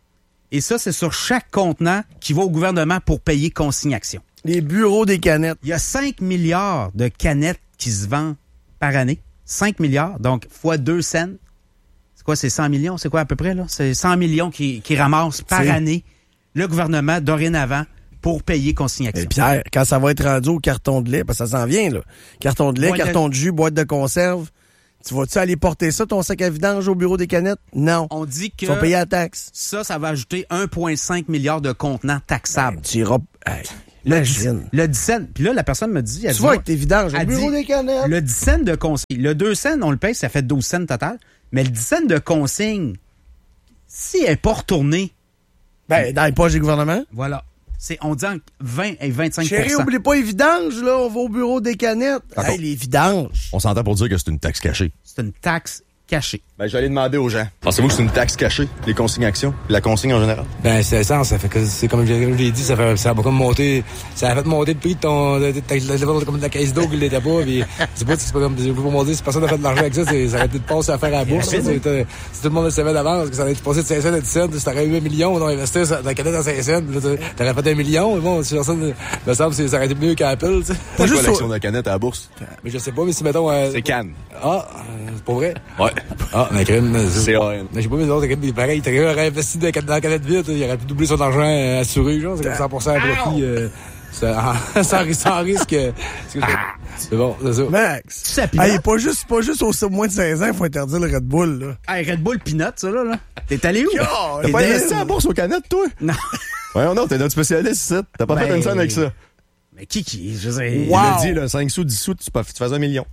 Et ça, c'est sur chaque contenant qui va au gouvernement pour payer consignation. Les bureaux des canettes. Il y a cinq milliards de canettes qui se vendent par année. cinq milliards, donc fois deux cents. C'est quoi, c'est cent millions? C'est quoi à peu près, là? C'est cent millions qui, qui ramassent par C'est- année le gouvernement dorénavant pour payer consignation. Et Pierre, quand ça va être rendu au carton de lait, parce que ça s'en vient, là. Carton de lait, Boîte de- carton de jus, boîte de conserve. Tu vas-tu aller porter ça, ton sac à vidange, au bureau des canettes? Non. On dit que... Tu vas payer la taxe. Ça, ça va ajouter un virgule cinq milliard de contenants taxables. Ben, tu iras... Hey, le, imagine. Le dix cents. Puis là, la personne me dit... Elle tu dit, vas avec tes vidanges, au elle bureau dit, des canettes. Le dix cents de consigne. Le deux cents, on le paye, ça fait douze cents total. Mais le dix cents de consigne, si elle n'est pas retournée... Ben, dans les poches du gouvernement. Voilà. C'est, on dit vingt et vingt-cinq pour cent. Chérie, oublie pas les vidanges, là. On va au bureau des canettes. Hey, les vidanges. On s'entend pour dire que c'est une taxe cachée. C'est une taxe cachée. Ben, j'allais demander aux gens. Pensez-vous que c'est une taxe cachée, les consignes actions, la consigne en général? Ben, c'est ça, ça fait que, c'est comme je l'ai dit, ça fait, ça a comme monté, ça a fait monter le prix de ton, de, de, de, de, comme de la caisse d'eau qui l'était pas, pis, c'est pas, c'est pas comme, je peux pas monter, si personne n'a fait de l'argent avec ça, c'est, ça aurait été de passer à faire à la bourse, c'est, c'est, si tout le monde le savait d'avance, que ça allait être passé de cinq cents à dix cents, si t'aurais eu un million, on aurait investi dans la canette à cinq cents, t'aurais fait un million, mais bon, si personne, me semble, ça aurait été mieux qu'Apple, tu sais. Pas juste l'action de la canette à la bourse. Mais je sais pas, mais si mettons, euh, c'est Cannes. Ah, euh, c'est pas vrai? Ouais. Ah, mais crème, c'est A N. Je sais pas, mais autres, pareil, il aurait investi dans la canette vite, il aurait pu doubler son argent euh, assuré, genre, c'est comme cent pour cent à profit, euh, ça, sans, sans risque. Euh, c'est bon, c'est ça. Max, ça hey, pas juste, pas juste au moins de seize ans, il faut interdire le Red Bull, là. Hey, Red Bull Peanut, ça, là, là. T'es allé où? Oh, t'es pas investi à la bourse aux canettes, toi? Non. Ouais, non, t'es notre spécialiste, ici. T'as pas ben... fait une scène avec ça. Mais qui, qui, je sais. Wow. Il a dit, là, cinq sous, dix sous, tu, tu fais un million.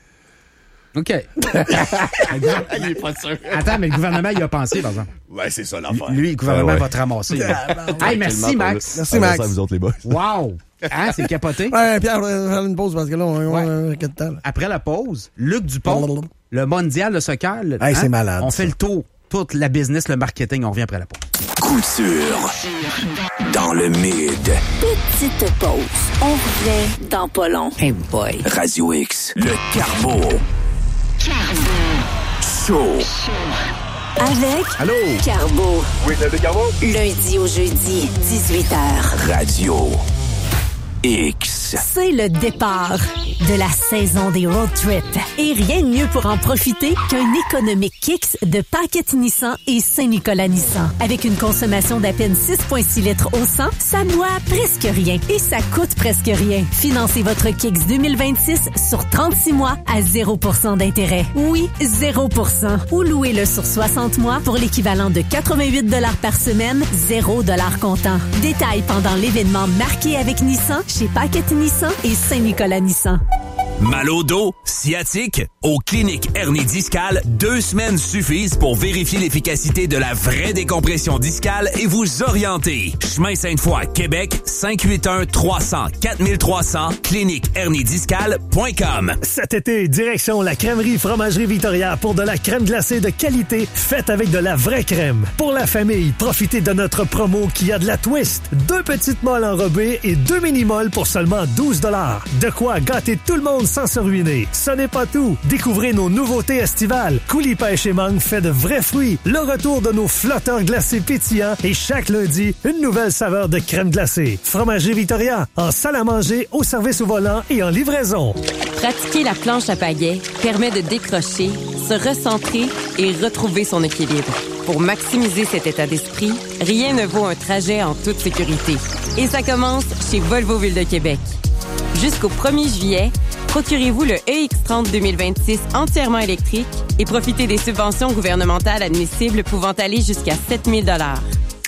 OK. Il est pas sûr. Attends, mais le gouvernement, il a pensé, par exemple. Ouais, c'est ça l'affaire. Lui, le gouvernement ah, ouais. va te ramasser. Hey, merci, Max. Merci, ah, Max. Merci à vous autres, les boys. Wow. Hein, c'est capoté. Ouais, Pierre, on va faire une pause parce que là, on a un de temps. Après la pause, Luc Dupont, le mondial de soccer. Le, hey, hein, c'est malade. On ça. fait le tour. Toute la business, le marketing, on revient après la pause. Couture. Dans le mid. Petite pause. On revient dans pas long. Hey boy. Radio X. Le Carbo. Carbo. Show. Avec Allô? Carbo. Oui, le Carbo. Lundi au jeudi, dix-huit heures. Radio X. C'est le départ de la saison des road trips. Et rien de mieux pour en profiter qu'un économique Kicks de Paquette Nissan et Saint-Nicolas Nissan. Avec une consommation d'à peine six virgule six litres au cent, ça boit presque rien et ça coûte presque rien. Financez votre Kicks deux mille vingt-six sur trente-six mois à zéro pour cent d'intérêt. Oui, zéro pour cent. Ou louez-le sur soixante mois pour l'équivalent de quatre-vingt-huit dollars par semaine, zéro dollars comptant. Détails pendant l'événement marqué avec Nissan chez Paquette Nissan et Saint-Nicolas Nissan. Mal au dos, sciatique, aux cliniques hernie discale, deux semaines suffisent pour vérifier l'efficacité de la vraie décompression discale et vous orienter. Chemin Sainte-Foy, Québec, cinq huit un trois zéro zéro quatre trois zéro zéro, clinique hernie discale point com. Cet été, direction la crèmerie Fromagerie Victoria pour de la crème glacée de qualité faite avec de la vraie crème. Pour la famille, profitez de notre promo qui a de la twist. Deux petites molles enrobées et deux mini-molles pour seulement douze dollars. De quoi gâter tout le monde sans se ruiner. Ce n'est pas tout. Découvrez nos nouveautés estivales. Coulis pêche et mangue fait de vrais fruits. Le retour de nos flotteurs glacés pétillants et chaque lundi, une nouvelle saveur de crème glacée. Fromagerie Victoria, en salle à manger, au service au volant et en livraison. Pratiquer la planche à pagaie permet de décrocher, se recentrer et retrouver son équilibre. Pour maximiser cet état d'esprit, rien ne vaut un trajet en toute sécurité. Et ça commence chez Volvo Ville de Québec. Jusqu'au premier juillet, procurez-vous le E X trente deux mille vingt-six entièrement électrique et profitez des subventions gouvernementales admissibles pouvant aller jusqu'à sept mille dollars.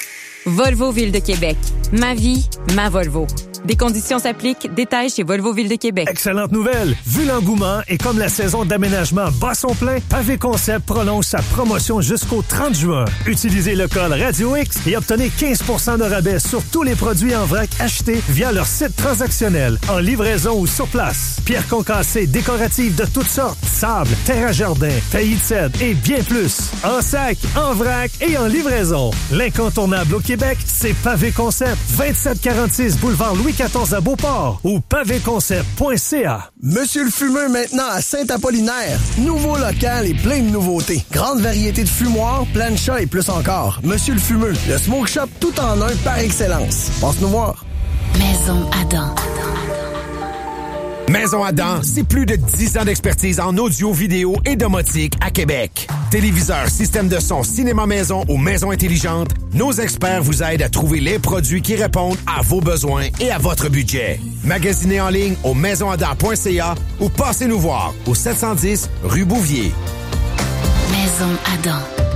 Volvo Ville de Québec. Ma vie, ma Volvo. Des conditions s'appliquent. Détails chez Volvo Ville de Québec. Excellente nouvelle! Vu l'engouement et comme la saison d'aménagement bat son plein, Pavé Concept prolonge sa promotion jusqu'au trente juin. Utilisez le code Radio X et obtenez quinze pour cent de rabais sur tous les produits en vrac achetés via leur site transactionnel, en livraison ou sur place. Pierres concassées décoratives de toutes sortes, sable, terre à jardin, taillis de cèdre et bien plus. En sac, en vrac et en livraison. L'incontournable au Québec, c'est Pavé Concept. vingt-sept quarante-six boulevard Louis quatorze à Beauport ou pavé concept point c a. Monsieur le Fumeux maintenant à Saint-Apollinaire. Nouveau local et plein de nouveautés. Grande variété de fumoirs, plancha et plus encore. Monsieur le Fumeux, le smoke shop tout en un par excellence. Passe nous voir. Maison Adam. Maison Adam, c'est plus de dix ans d'expertise en audio, vidéo et domotique à Québec. Téléviseurs, système de son, cinéma maison ou maison intelligente, nos experts vous aident à trouver les produits qui répondent à vos besoins et à votre budget. Magasinez en ligne au maison adam point c a ou passez nous voir au sept cent dix rue Bouvier. Maison Adam.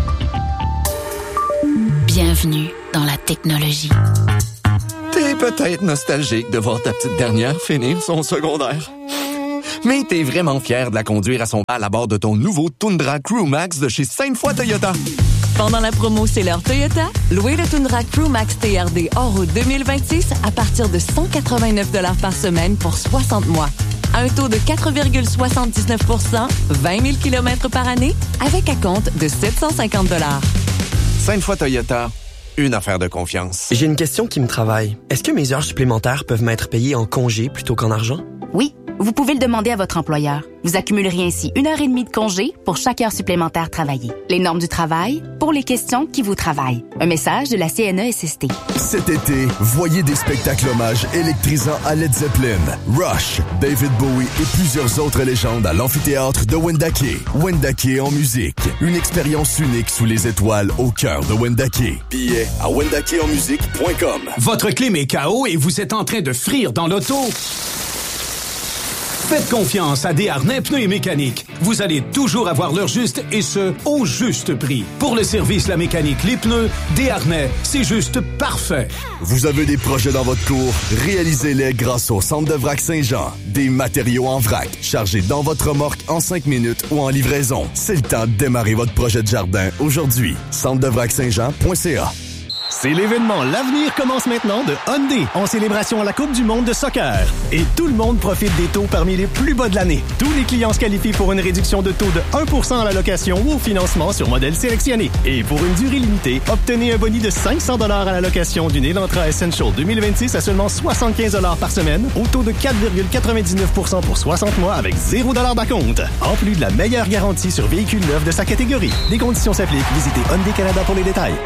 Bienvenue dans la technologie. T'es peut-être nostalgique de voir ta petite dernière finir son secondaire. Mais t'es vraiment fier de la conduire à son bal à bord de ton nouveau Tundra Crew Max de chez Sainte-Foy Toyota. Pendant la promo C'est l'heure Toyota, louez le Tundra Crew Max T R D hors-route deux mille vingt-six à partir de cent quatre-vingt-neuf dollars par semaine pour soixante mois. À un taux de quatre virgule soixante-dix-neuf pour cent, vingt mille kilomètres par année, avec acompte de sept cent cinquante dollars. Sainte-Foy Toyota, une affaire de confiance. J'ai une question qui me travaille. Est-ce que mes heures supplémentaires peuvent m'être payées en congé plutôt qu'en argent? Oui, vous pouvez le demander à votre employeur. Vous accumuleriez ainsi une heure et demie de congé pour chaque heure supplémentaire travaillée. Les normes du travail pour les questions qui vous travaillent. Un message de la C N E S S T. Cet été, voyez des spectacles hommages électrisants à Led Zeppelin, Rush, David Bowie et plusieurs autres légendes à l'amphithéâtre de Wendake. Wendake en musique. Une expérience unique sous les étoiles au cœur de Wendake. Billets à wendake en musique point com. Votre clim est K O et vous êtes en train de frire dans l'auto? Faites confiance à Desharnais Pneus et Mécanique. Vous allez toujours avoir l'heure juste et ce, au juste prix. Pour le service, la mécanique, les pneus, Desharnais, c'est juste parfait. Vous avez des projets dans votre cour? Réalisez-les grâce au Centre de Vrac Saint-Jean. Des matériaux en vrac, chargés dans votre remorque en cinq minutes ou en livraison. C'est le temps de démarrer votre projet de jardin aujourd'hui. centre de vrac saint jean point c a. C'est l'événement L'avenir commence maintenant de Hyundai en célébration à la Coupe du monde de soccer. Et tout le monde profite des taux parmi les plus bas de l'année. Tous les clients se qualifient pour une réduction de taux de un pour cent à la location ou au financement sur modèle sélectionné. Et pour une durée limitée, obtenez un boni de cinq cents dollars à la location d'une Elantra Essential deux mille vingt-six à seulement soixante-quinze dollars par semaine, au taux de quatre virgule quatre-vingt-dix-neuf pour cent pour soixante mois avec zéro dollar d'acompte. En plus de la meilleure garantie sur véhicules neufs de sa catégorie. Des conditions s'appliquent. Visitez Hyundai Canada pour les détails.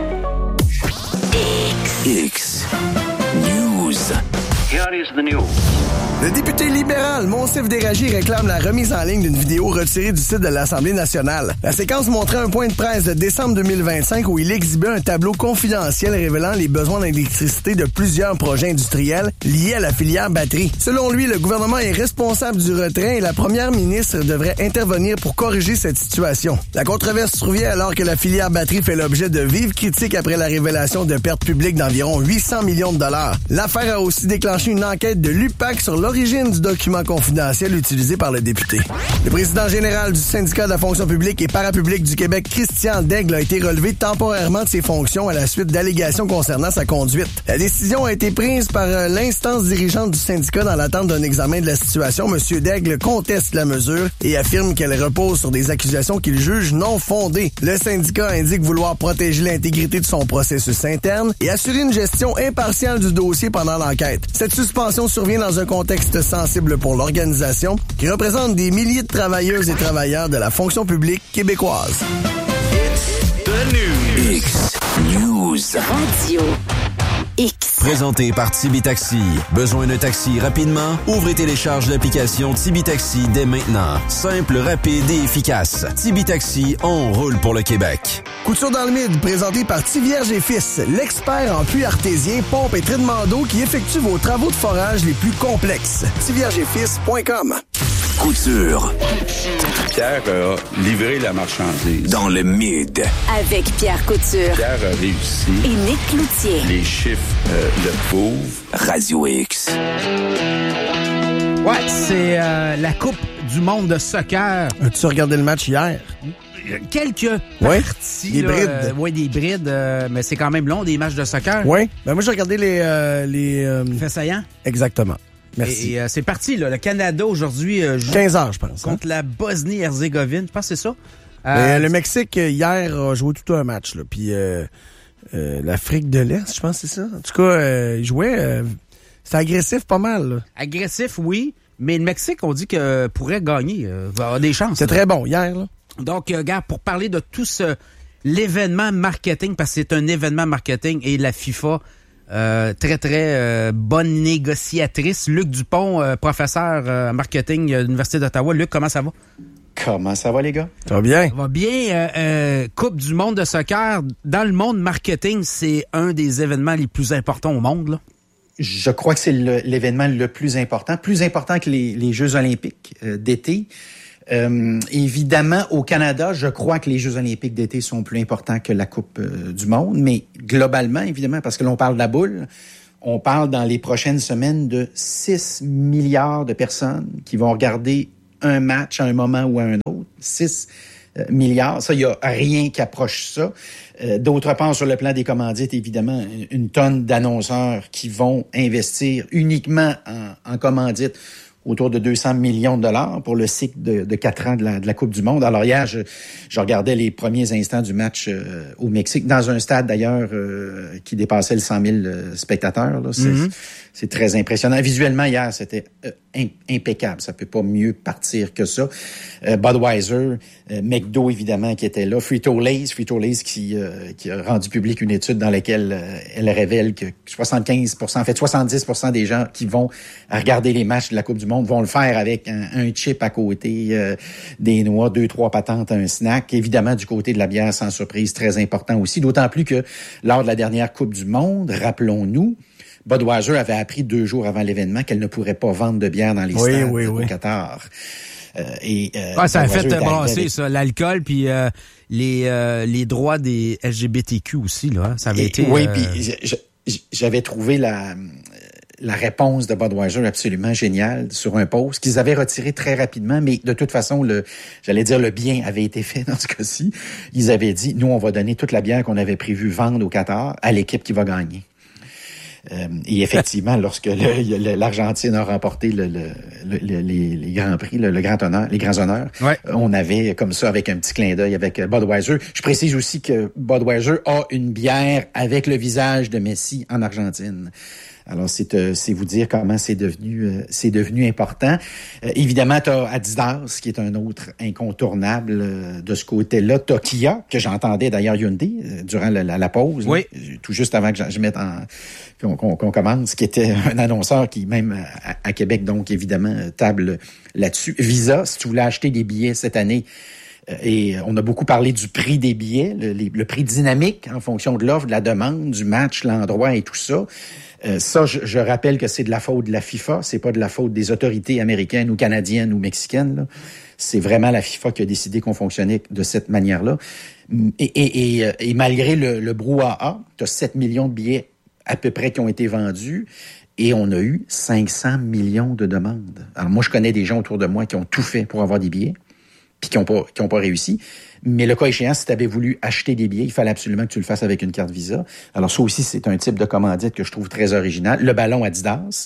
X News. Here is the news. Le député libéral Monsef Déragi réclame la remise en ligne d'une vidéo retirée du site de l'Assemblée nationale. La séquence montrait un point de presse de décembre deux mille vingt-cinq où il exhibait un tableau confidentiel révélant les besoins d'électricité de plusieurs projets industriels liés à la filière batterie. Selon lui, le gouvernement est responsable du retrait et la première ministre devrait intervenir pour corriger cette situation. La controverse survient alors que la filière batterie fait l'objet de vives critiques après la révélation de pertes publiques d'environ huit cents millions de dollars. L'affaire a aussi déclenché une enquête de l'U P A C sur l'origine du document confidentiel utilisé par le député. Le président général du syndicat de la fonction publique et parapublique du Québec, Christian Daigle, a été relevé temporairement de ses fonctions à la suite d'allégations concernant sa conduite. La décision a été prise par l'instance dirigeante du syndicat dans l'attente d'un examen de la situation. Monsieur Daigle conteste la mesure et affirme qu'elle repose sur des accusations qu'il juge non fondées. Le syndicat indique vouloir protéger l'intégrité de son processus interne et assurer une gestion impartiale du dossier pendant l'enquête. Cette suspension survient dans un contexte sensible pour l'organisation qui représente des milliers de travailleuses et travailleurs de la fonction publique québécoise. It's the news. X News. Radio X. Présenté par Tibi Taxi. Besoin d'un taxi rapidement? Ouvrez et télécharge l'application Tibi Taxi dès maintenant. Simple, rapide et efficace. Tibi Taxi, on roule pour le Québec. Couture dans le mid, présenté par Tivierge et Fils, l'expert en puits artésien, pompe et traitement d'eau qui effectue vos travaux de forage les plus complexes. tivierge et fils point com. Couture. Pierre a livré la marchandise. Dans le mid. Avec Pierre Couture. Pierre a réussi. Et Nick Cloutier. Les chiffres euh, le prouvent. Radio X. Ouais, c'est euh, la Coupe du monde de soccer. As-tu regardé le match hier? Quelques ouais, parties. Des là, brides. Euh, oui, des brides, euh, mais c'est quand même long, des matchs de soccer. Oui. Ben moi, j'ai regardé les... Euh, les euh... Fait saillant. Exactement. Merci. Et, et euh, c'est parti, là. Le Canada, aujourd'hui, euh, joue quinze heures, je pense. Contre hein? la Bosnie-Herzégovine. Je pense que c'est ça. Euh, le Mexique, hier, a joué tout un match. Là. Puis euh, euh, l'Afrique de l'Est, je pense que c'est ça. En tout cas, euh, il jouait... Euh, c'était agressif pas mal. Là. Agressif, oui. Mais le Mexique, on dit que pourrait gagner. Euh, va avoir des chances. C'est très bon, hier, là. Donc, euh, gars, pour parler de tout ce l'événement marketing, parce que c'est un événement marketing et la FIFA Euh, très, très euh, bonne négociatrice. Luc Dupont, euh, professeur euh, marketing à l'Université d'Ottawa. Luc, comment ça va? Comment ça va, les gars? Ça va bien? Ça va bien. Euh, euh, Coupe du monde de soccer. Dans le monde marketing, c'est un des événements les plus importants au monde, là. Je crois que c'est le, l'événement le plus important, plus important que les, les Jeux olympiques euh, d'été. Euh, évidemment, au Canada, je crois que les Jeux olympiques d'été sont plus importants que la Coupe euh, du monde, mais globalement, évidemment, parce que l'on parle de la boule, on parle dans les prochaines semaines de six milliards de personnes qui vont regarder un match à un moment ou à un autre. six milliards, ça, il n'y a rien qui approche ça. Euh, d'autre part, sur le plan des commandites, évidemment, une tonne d'annonceurs qui vont investir uniquement en, en commandites autour de deux cents millions de dollars pour le cycle de, de quatre ans de la, de la Coupe du monde. Alors hier, je, je regardais les premiers instants du match euh, au Mexique, dans un stade d'ailleurs euh, qui dépassait le cent mille euh, spectateurs. Là. C'est, mm-hmm. c'est très impressionnant. Visuellement, hier, c'était euh, impeccable. Ça peut pas mieux partir que ça. Euh, Budweiser, euh, McDo, évidemment, qui était là. Frito-Lays, Frito-Lays qui, euh, qui a rendu public une étude dans laquelle euh, elle révèle que soixante-quinze pour cent, en fait soixante-dix pour cent des gens qui vont regarder les matchs de la Coupe du monde vont le faire avec un, un chip à côté, euh, des noix, deux, trois patentes, un snack. Évidemment, du côté de la bière, sans surprise, très important aussi. D'autant plus que lors de la dernière Coupe du monde, rappelons-nous, Budweiser avait appris deux jours avant l'événement qu'elle ne pourrait pas vendre de bière dans les oui, stades oui, au oui. Qatar. Euh, et, euh, ah, ça a fait brasser, avec... ça, l'alcool, puis euh, les, euh, les droits des L G B T Q aussi, là. Hein, ça avait et, été... Oui, euh... puis j'avais trouvé la... la réponse de Budweiser absolument géniale sur un post qu'ils avaient retiré très rapidement, mais de toute façon, le, j'allais dire le bien avait été fait dans ce cas-ci. Ils avaient dit, nous, on va donner toute la bière qu'on avait prévu vendre au Qatar à l'équipe qui va gagner. Euh, et effectivement, lorsque le, le, l'Argentine a remporté le, le, le, les, les grands prix, le, le grand honneur, les grands honneurs, ouais. on avait comme ça avec un petit clin d'œil avec Budweiser. Je précise aussi que Budweiser a une bière avec le visage de Messi en Argentine. Alors, c'est, euh, c'est vous dire comment c'est devenu euh, c'est devenu important. Euh, évidemment, tu as Adidas, qui est un autre incontournable euh, de ce côté-là. Tu as Kia, que j'entendais d'ailleurs Hyundai euh, durant la, la, la pause, oui. là, tout juste avant que je, je mette en qu'on, qu'on, qu'on commence, qui était un annonceur qui, même à, à Québec, donc évidemment, table là-dessus. Visa, si tu voulais acheter des billets cette année, et on a beaucoup parlé du prix des billets, le, le prix dynamique en fonction de l'offre, de la demande, du match, l'endroit et tout ça. Euh, ça, je, je rappelle que c'est de la faute de la FIFA, c'est pas de la faute des autorités américaines ou canadiennes ou mexicaines, là. C'est vraiment la FIFA qui a décidé qu'on fonctionnait de cette manière-là. Et, et, et, et malgré le, le brouhaha, tu as sept millions de billets à peu près qui ont été vendus. Et on a eu cinq cents millions de demandes. Alors moi, je connais des gens autour de moi qui ont tout fait pour avoir des billets, puis qui n'ont pas, qui ont pas réussi. Mais le cas échéant, si tu avais voulu acheter des billets, il fallait absolument que tu le fasses avec une carte Visa. Alors ça aussi, c'est un type de commandite que je trouve très original. Le ballon Adidas.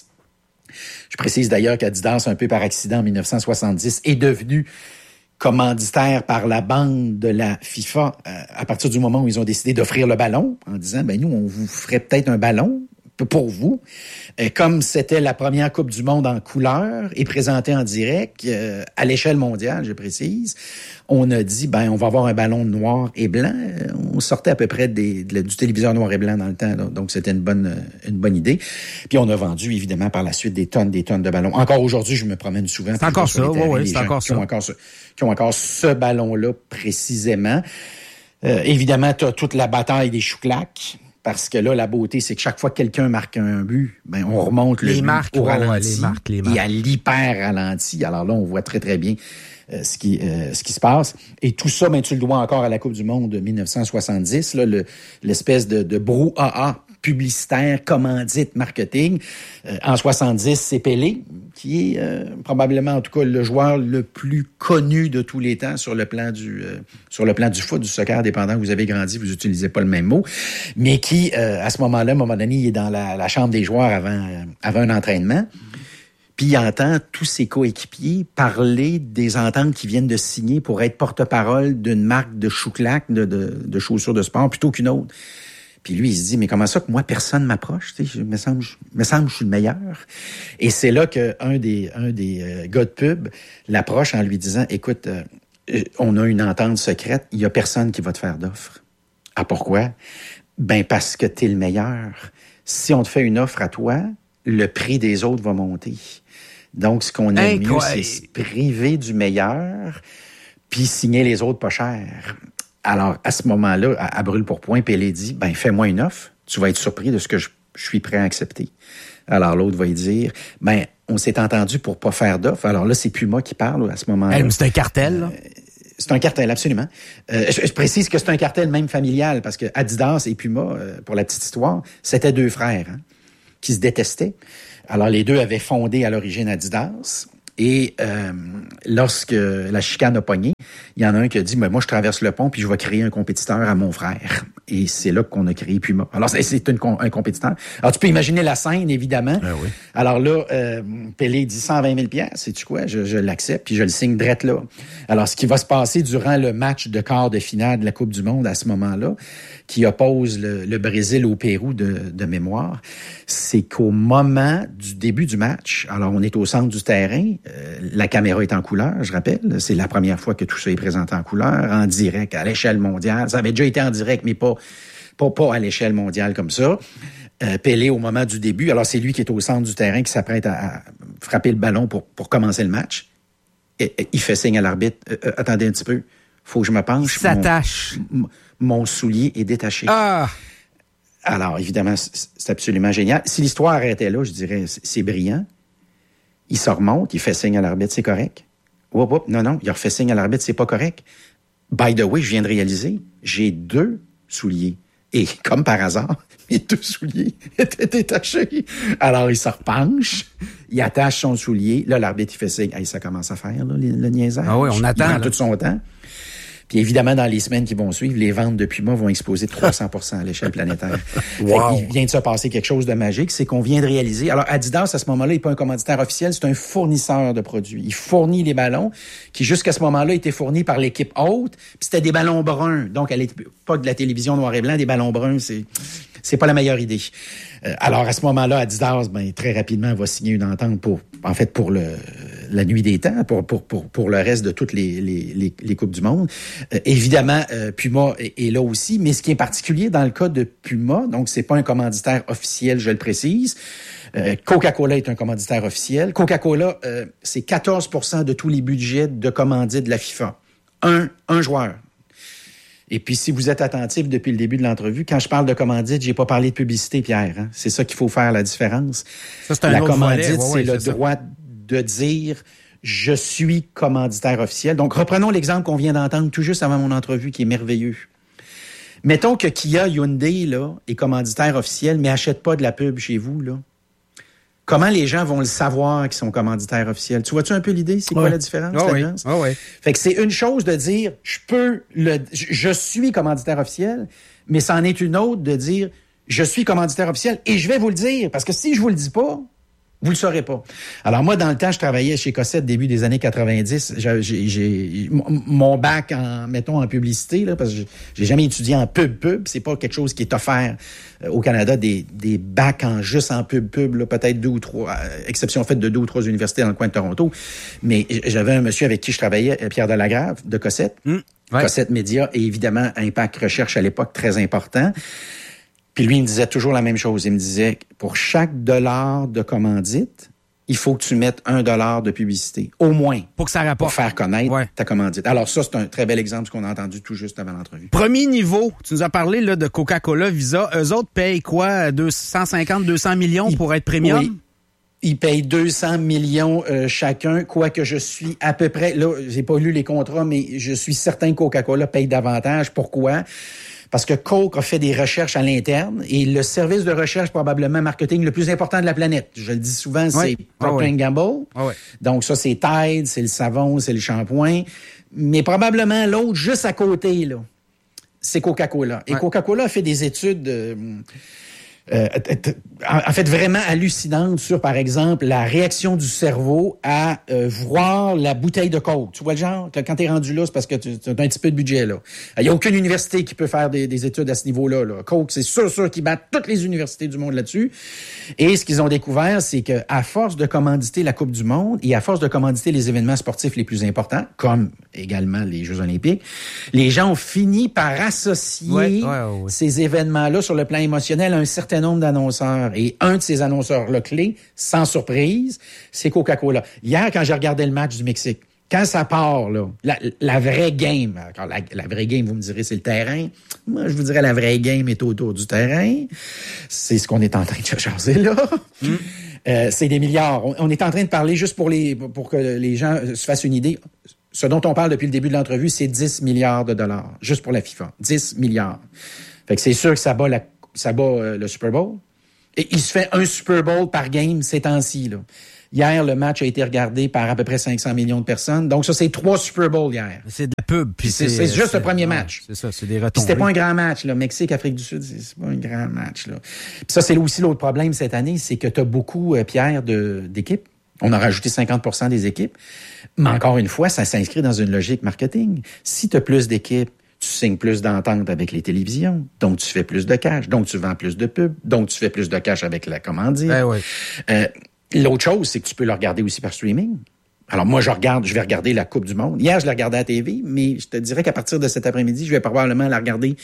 Je précise d'ailleurs qu'Adidas, un peu par accident, en dix-neuf cent soixante-dix, est devenu commanditaire par la bande de la FIFA euh, à partir du moment où ils ont décidé d'offrir le ballon, en disant, ben nous, on vous ferait peut-être un ballon pour vous. Euh, comme c'était la première Coupe du monde en couleur et présentée en direct euh, à l'échelle mondiale, je précise, on a dit, ben on va avoir un ballon noir et blanc. On sortait à peu près des, de, du téléviseur noir et blanc dans le temps, là, donc c'était une bonne une bonne idée. Puis on a vendu, évidemment, par la suite des tonnes, des tonnes de ballons. Encore aujourd'hui, je me promène souvent. C'est encore ça, oui, oui, c'est encore qui ça. Ont encore ce, qui ont encore ce ballon-là précisément. Euh, évidemment, tu as toute la bataille des chouclacs. Parce que là, la beauté, c'est que chaque fois que quelqu'un marque un but, ben on remonte le les but marques, au ouais, ralenti ouais, les marques, les marques. et à l'hyper ralenti. Alors là, on voit très, très bien euh, ce qui euh, ce qui se passe. Et tout ça, ben tu le dois encore à la Coupe du monde de dix-neuf cent soixante-dix, là, le, l'espèce de, de brouhaha publicitaire, commandite, marketing. Euh, en soixante-dix, c'est Pelé, qui est euh, probablement, en tout cas, le joueur le plus connu de tous les temps sur le plan du euh, sur le plan du foot, du soccer, dépendant où vous avez grandi, vous utilisez pas le même mot, mais qui, euh, à ce moment-là, à un moment donné, il est dans la, la chambre des joueurs avant, euh, avant un entraînement. Puis il entend tous ses coéquipiers parler des ententes qu'ils viennent de signer pour être porte-parole d'une marque de chouclac, de, de, de chaussures de sport, plutôt qu'une autre. Puis lui, il se dit, mais comment ça que moi, personne m'approche? Tu sais, je me semble, je me semble que je suis le meilleur. Et c'est là qu'un des, un des euh, gars de pub l'approche en lui disant, écoute, euh, on a une entente secrète, il y a personne qui va te faire d'offre. Ah, pourquoi? Ben, parce que t'es le meilleur. Si on te fait une offre à toi, le prix des autres va monter. Donc, ce qu'on aime mieux, c'est se priver du meilleur, puis signer les autres pas cher. Alors, à ce moment-là, à, à brûle-pourpoint, Pelé dit, ben fais-moi une offre, tu vas être surpris de ce que je, je suis prêt à accepter. Alors, l'autre va lui dire, ben on s'est entendu pour pas faire d'offre. Alors là, c'est Puma qui parle à ce moment-là. Hey, c'est un cartel, là? Euh, c'est un cartel, absolument. Euh, je, je précise que c'est un cartel même familial, parce que Adidas et Puma, euh, pour la petite histoire, c'était deux frères hein, qui se détestaient. Alors, les deux avaient fondé à l'origine Adidas. Et euh, lorsque la chicane a pogné, il y en a un qui a dit, mais moi, je traverse le pont puis je vais créer un compétiteur à mon frère. Et c'est là qu'on a créé Puma. Alors, c'est, c'est une, un compétiteur. Alors, tu peux imaginer la scène, évidemment. Ah oui. Alors là, euh, Pelé dit cent vingt mille dollars, sais-tu quoi? Je, je l'accepte puis je le signe drette là. Alors, ce qui va se passer durant le match de quart de finale de la Coupe du Monde à ce moment-là, qui oppose le, le Brésil au Pérou de, de mémoire, c'est qu'au moment du début du match, alors on est au centre du terrain, euh, la caméra est en couleur, je rappelle, c'est la première fois que tout ça est présenté en couleur, en direct, à l'échelle mondiale. Ça avait déjà été en direct, mais pas, pas, pas à l'échelle mondiale comme ça. Euh, Pelé, au moment du début, alors c'est lui qui est au centre du terrain, qui s'apprête à, à frapper le ballon pour, pour commencer le match. Et, et, il fait signe à l'arbitre, euh, euh, attendez un petit peu, faut que je me penche. Il s'attache. Mon, mon soulier est détaché. Ah! Alors, évidemment, c'est absolument génial. Si l'histoire arrêtait là, je dirais, c'est brillant. Il se remonte, il fait signe à l'arbitre, c'est correct. Oup, oup, non, non, il refait signe à l'arbitre, c'est pas correct. By the way, je viens de réaliser, j'ai deux souliers. Et comme par hasard, mes deux souliers étaient détachés. Alors, il se repenche, il attache son soulier. Là, l'arbitre, il fait signe. Hey, ça commence à faire, là, le, le niaisage. Ah oui, on attend. Il prend là. tout son temps. Puis évidemment, dans les semaines qui vont suivre, les ventes de Puma vont exploser de trois cents pour cent à l'échelle planétaire. Wow. Il vient de se passer quelque chose de magique, c'est qu'on vient de réaliser... Alors, Adidas, à ce moment-là, il n'est pas un commanditaire officiel, c'est un fournisseur de produits. Il fournit les ballons qui, jusqu'à ce moment-là, étaient fournis par l'équipe haute, puis c'était des ballons bruns. Donc, elle est pas de la télévision noir et blanc, des ballons bruns, c'est... c'est pas la meilleure idée. Euh, alors, à ce moment-là, Adidas, ben, très rapidement, va signer une entente pour, en fait, pour le, la nuit des temps, pour, pour, pour, pour le reste de toutes les, les, les, les Coupes du Monde. Euh, évidemment, euh, Puma est, est là aussi, mais ce qui est particulier dans le cas de Puma, donc c'est pas un commanditaire officiel, je le précise. Euh, Coca-Cola est un commanditaire officiel. Coca-Cola, euh, c'est quatorze pour cent de tous les budgets de commandite de la FIFA. Un, un joueur. Et puis, si vous êtes attentif depuis le début de l'entrevue, quand je parle de commandite, j'ai pas parlé de publicité, Pierre. Hein? C'est ça qu'il faut faire la différence. Ça, c'est un la autre commandite, volet. Ouais, c'est ouais, le c'est droit ça. de dire « je suis commanditaire officiel ». Donc, reprenons l'exemple qu'on vient d'entendre tout juste avant mon entrevue, qui est merveilleux. Mettons que Kia Hyundai là, est commanditaire officiel, mais achète pas de la pub chez vous, là. Comment les gens vont le savoir qu'ils sont commanditaires officiels? Tu vois-tu un peu l'idée? C'est quoi ouais. la différence? Oh la oui. nuance? Oh oui. Fait que c'est une chose de dire, je peux le, je suis commanditaire officiel, mais c'en est une autre de dire, je suis commanditaire officiel et je vais vous le dire, parce que si je vous le dis pas, vous le saurez pas. Alors moi, dans le temps, je travaillais chez Cossette début des années quatre-vingt-dix. J'ai, j'ai, j'ai mon bac en, mettons, en publicité, là, parce que j'ai jamais étudié en pub-pub. C'est pas quelque chose qui est offert euh, au Canada, des, des bacs en juste en pub-pub, là, peut-être deux ou trois, euh, exception faite de deux ou trois universités dans le coin de Toronto. Mais j'avais un monsieur avec qui je travaillais, Pierre Delagrave, de Cossette. Mmh, ouais. Cossette Média et évidemment Impact Recherche à l'époque, très important. Puis lui, il me disait toujours la même chose. Il me disait, pour chaque dollar de commandite, il faut que tu mettes un dollar de publicité, au moins. Pour que ça rapporte. Pour faire connaître ouais. ta commandite. Alors ça, c'est un très bel exemple de ce qu'on a entendu tout juste avant l'entrevue. Premier niveau, tu nous as parlé là, de Coca-Cola, Visa. Eux autres payent quoi? deux cent cinquante, deux cents millions ils, pour être premium? Oui. Ils payent deux cents millions euh, chacun, quoique je suis à peu près... Là, j'ai pas lu les contrats, mais je suis certain que Coca-Cola paye davantage. Pourquoi? Parce que Coke a fait des recherches à l'interne et le service de recherche probablement marketing le plus important de la planète. Je le dis souvent, c'est oui. Procter and ah, Gamble. Oui. Ah, oui. Donc ça, c'est Tide, c'est le savon, c'est le shampoing. Mais probablement l'autre, juste à côté, là, c'est Coca-Cola. Et ouais. Coca-Cola a fait des études... Euh, Euh, en fait, vraiment hallucinante sur, par exemple, la réaction du cerveau à euh, voir la bouteille de Coke. Tu vois le genre? Quand t'es rendu là, c'est parce que tu as un petit peu de budget, là. Il n'y a aucune université qui peut faire des, des études à ce niveau-là, là. Coke, c'est sûr, sûr qu'ils battent toutes les universités du monde là-dessus. Et ce qu'ils ont découvert, c'est que à force de commanditer la Coupe du Monde et à force de commanditer les événements sportifs les plus importants, comme également les Jeux olympiques, les gens ont fini par associer ouais, ouais, ouais. ces événements-là sur le plan émotionnel à un certain certain nombre d'annonceurs. Et un de ces annonceurs-là clés, sans surprise, c'est Coca-Cola. Hier, quand j'ai regardé le match du Mexique, quand ça part, là, la, la vraie game, alors la, la vraie game, vous me direz, c'est le terrain. Moi, je vous dirais, la vraie game est autour du terrain. C'est ce qu'on est en train de jaser là. Mm. Euh, c'est des milliards. On, on est en train de parler, juste pour les pour que les gens se fassent une idée, ce dont on parle depuis le début de l'entrevue, c'est dix milliards de dollars, juste pour la FIFA. dix milliards. Fait que c'est sûr que ça bat, la, ça bat euh, le Super Bowl. Et il se fait un Super Bowl par game ces temps-ci, là. Hier, le match a été regardé par à peu près cinq cents millions de personnes. Donc, ça, c'est trois Super Bowls hier. C'est de la pub. Puis c'est, c'est, c'est juste c'est, le premier match. C'est ça, c'est des retombées. Puis c'était pas un grand match, là. Mexique, Afrique du Sud, c'est, c'est pas un grand match, là. Puis ça, c'est aussi l'autre problème cette année, c'est que tu as beaucoup, euh, Pierre, de, d'équipes. On a rajouté cinquante pour cent des équipes. Mais encore une fois, ça s'inscrit dans une logique marketing. Si tu as plus d'équipes, tu signes plus d'ententes avec les télévisions, donc tu fais plus de cash, donc tu vends plus de pubs, donc tu fais plus de cash avec la commandite. Ben oui. Euh, L'autre chose, c'est que tu peux le regarder aussi par streaming. Alors moi, je regarde, je vais regarder la Coupe du Monde. Hier, je l'ai regardée à la T V, mais je te dirais qu'à partir de cet après-midi, je vais probablement la regarder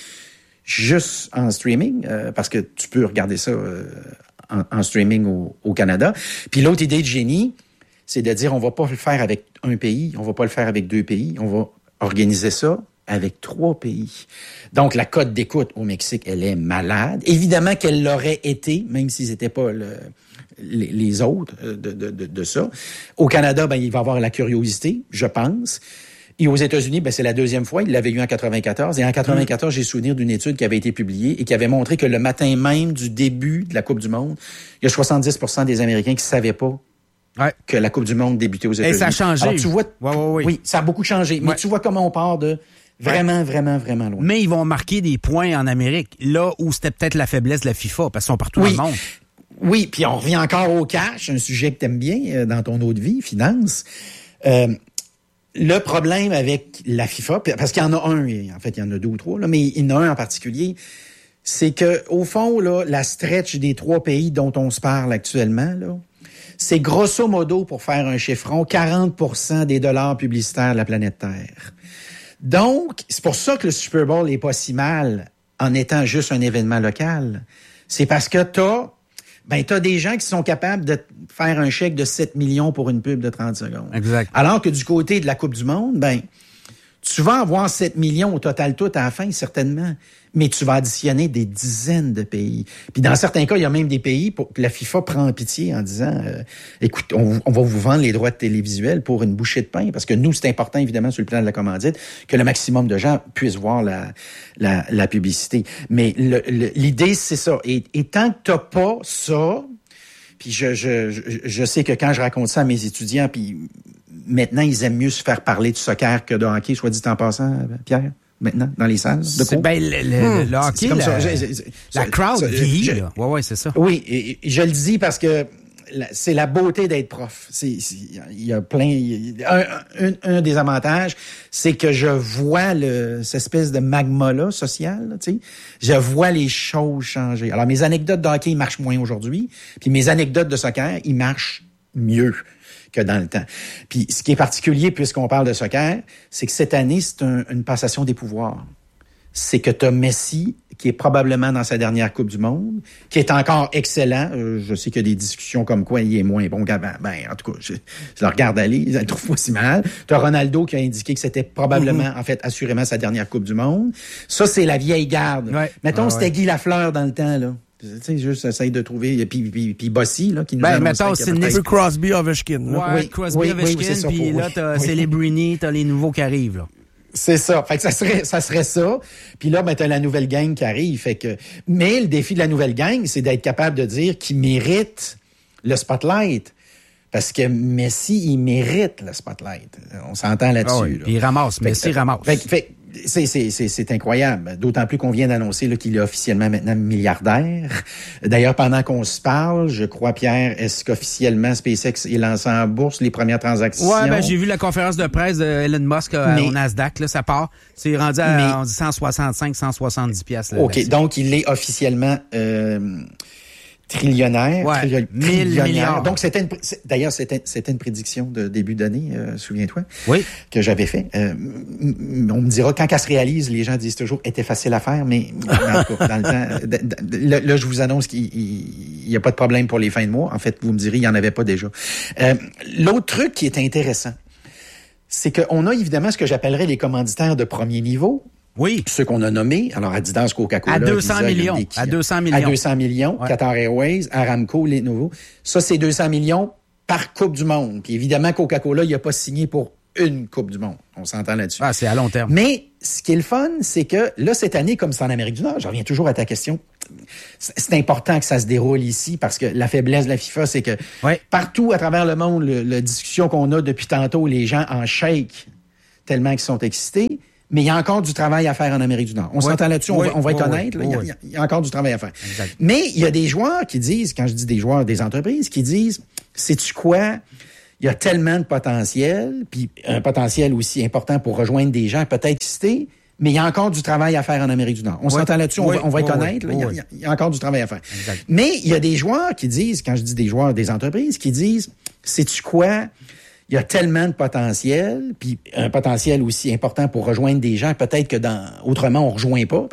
juste en streaming, euh, parce que tu peux regarder ça euh, en, en streaming au, au Canada. Puis l'autre idée de génie, c'est de dire on va pas le faire avec un pays, on va pas le faire avec deux pays, on va organiser ça avec trois pays. Donc, la cote d'écoute au Mexique, elle est malade. Évidemment qu'elle l'aurait été, même s'ils n'étaient pas le, les, les autres de, de, de, de ça. Au Canada, ben, il va y avoir la curiosité, je pense. Et aux États-Unis, ben, c'est la deuxième fois. Il l'avait eu en quatre-vingt-quatorze. Et en quatre-vingt-quatorze, mmh. j'ai souvenir d'une étude qui avait été publiée et qui avait montré que le matin même du début de la Coupe du Monde, il y a soixante-dix pour cent des Américains qui savaient pas ouais. que la Coupe du Monde débutait aux États-Unis. Et ça a changé. Alors, tu vois, ouais, ouais, ouais. oui, ça a beaucoup changé. Mais ouais. tu vois comment on part de Vraiment, ouais. vraiment, vraiment loin. Mais ils vont marquer des points en Amérique, là où c'était peut-être la faiblesse de la FIFA, parce qu'ils sont partout oui. dans le monde. Oui, puis on revient encore au cash, un sujet que tu aimes bien euh, dans ton eau de vie, finance. Euh, le problème avec la FIFA, parce qu'il y en a un, en fait, il y en a deux ou trois, là, mais il y en a un en particulier, c'est que au fond, là, la stretch des trois pays dont on se parle actuellement, là, c'est grosso modo, pour faire un chiffron, quarante pour cent des dollars publicitaires de la planète Terre. Donc, c'est pour ça que le Super Bowl est pas si mal en étant juste un événement local. C'est parce que t'as, ben, t'as des gens qui sont capables de faire un chèque de sept millions pour une pub de trente secondes. Exact. Alors que du côté de la Coupe du Monde, ben, tu vas avoir sept millions au total tout à la fin, certainement. Mais tu vas additionner des dizaines de pays. Puis dans certains cas, il y a même des pays pour que la FIFA prend pitié en disant euh, écoute, on, on va vous vendre les droits de télévisuels pour une bouchée de pain, parce que nous, c'est important, évidemment, sur le plan de la commandite, que le maximum de gens puissent voir la, la, la publicité. Mais le, le, l'idée, c'est ça. Et, et tant que t'as pas ça, puis je, je, je, je sais que quand je raconte ça à mes étudiants, puis maintenant, ils aiment mieux se faire parler de soccer que de hockey, soit dit en passant, Pierre. Maintenant, dans les salles de cours. Ben, le, le, mmh. le hockey, comme la, ça. la crowd vieillit, là. Ouais, ouais, c'est ça. Oui, et, et je le dis parce que la, c'est la beauté d'être prof. C'est, c'est, il y a plein, il y a, un, un, un des avantages, c'est que je vois le, cette espèce de magma-là, social, tu sais. Je vois les choses changer. Alors, mes anecdotes de hockey, ils marchent moins aujourd'hui. Puis mes anecdotes de soccer, ils marchent mieux que dans le temps. Puis ce qui est particulier, puisqu'on parle de soccer, c'est que cette année, c'est un, une passation des pouvoirs. C'est que tu as Messi, qui est probablement dans sa dernière Coupe du Monde, qui est encore excellent. Euh, je sais qu'il y a des discussions comme quoi il est moins bon qu'avant. Ben, en tout cas, je, je le regarde aller, je le trouve pas si mal. Tu as Ronaldo qui a indiqué que c'était probablement, mm-hmm. en fait, assurément sa dernière Coupe du Monde. Ça, c'est la vieille garde. Ouais. Mettons, ah, c'était ouais. Guy Lafleur dans le temps, là. Tu sais, juste essaye de trouver, puis, puis, puis Bossy, là, qui nous ben, a annoncé... mettons, c'est Nick Crosby, Ovechkin. Ouais, oui, Crosby, oui, Ovechkin, oui, puis là, t'as oui. Celebrini, t'as les nouveaux qui arrivent, là. C'est ça. Fait que ça serait, ça serait ça. Puis là, ben, t'as la nouvelle gang qui arrive. Fait que, mais le défi de la nouvelle gang, c'est d'être capable de dire qu'il mérite le spotlight. Parce que Messi, il mérite le spotlight. On s'entend là-dessus. Ah oui, là. Il ramasse. Fait Messi que, ramasse. Fait, fait, C'est, c'est, c'est, c'est incroyable. D'autant plus qu'on vient d'annoncer là, qu'il est officiellement maintenant milliardaire. D'ailleurs, pendant qu'on se parle, je crois, Pierre, est-ce qu'officiellement SpaceX est lancé en bourse les premières transactions? Ouais, ben j'ai vu la conférence de presse de Elon Musk euh, mais, au Nasdaq, là, ça part. C'est rendu à mais, on dit cent soixante-cinq, cent soixante-dix piastres. Là, OK, là-dessus. Donc il est officiellement euh, trillionnaire. Ouais, trilli- mille trillionnaire. milliards. Donc, c'était une, c'est- d'ailleurs, c'était, c'était une prédiction de début d'année, euh, souviens-toi, oui. que j'avais fait. Euh, m- m- on me dira, quand qu'elle se réalise, les gens disent toujours, était facile à faire, mais en tout cas, dans le temps, d- d- là, là, je vous annonce qu'il n'y a pas de problème pour les fins de mois. En fait, vous me direz, il n'y en avait pas déjà. Euh, l'autre truc qui est intéressant, c'est qu'on a évidemment ce que j'appellerais les commanditaires de premier niveau. Oui. Ceux qu'on a nommés, alors Adidas, Coca-Cola, À deux cents Visa, millions. Hyundai, À deux cents millions. À deux cents millions. Ouais. Qatar Airways, Aramco, Lenovo. Ça, c'est deux cents millions par Coupe du Monde. Puis évidemment, Coca-Cola, il n'a pas signé pour une Coupe du Monde. On s'entend là-dessus. Ah, c'est à long terme. Mais ce qui est le fun, c'est que là, cette année, comme c'est en Amérique du Nord, je reviens toujours à ta question, c'est c'est important que ça se déroule ici parce que la faiblesse de la FIFA, c'est que ouais. partout à travers le monde, le, la discussion qu'on a depuis tantôt, les gens en shake tellement qu'ils sont excités. Mais il y a encore du travail à faire en Amérique du Nord. On ouais. s'entend là-dessus, on ouais. va, on va être ouais. honnête. Là, ouais. il, y a, il y a encore du travail à faire. Exact. Mais il y a des joueurs qui disent, quand je dis des joueurs des entreprises, qui disent, sais-tu quoi? Il y a tellement de potentiel, puis un potentiel aussi important pour rejoindre des gens peut-être excités, mais il y a encore du travail à faire en Amérique du Nord. On ouais. s'entend là-dessus, on, ouais. va, on va être ouais. honnête. Là, ouais. il, y a, il y a encore du travail à faire. Exact. Mais il y a des joueurs qui disent, quand je dis des joueurs des entreprises, qui disent, sais-tu quoi? Il y a tellement de potentiel, puis un potentiel aussi important pour rejoindre des gens, peut-être que dans autrement on rejoint pas.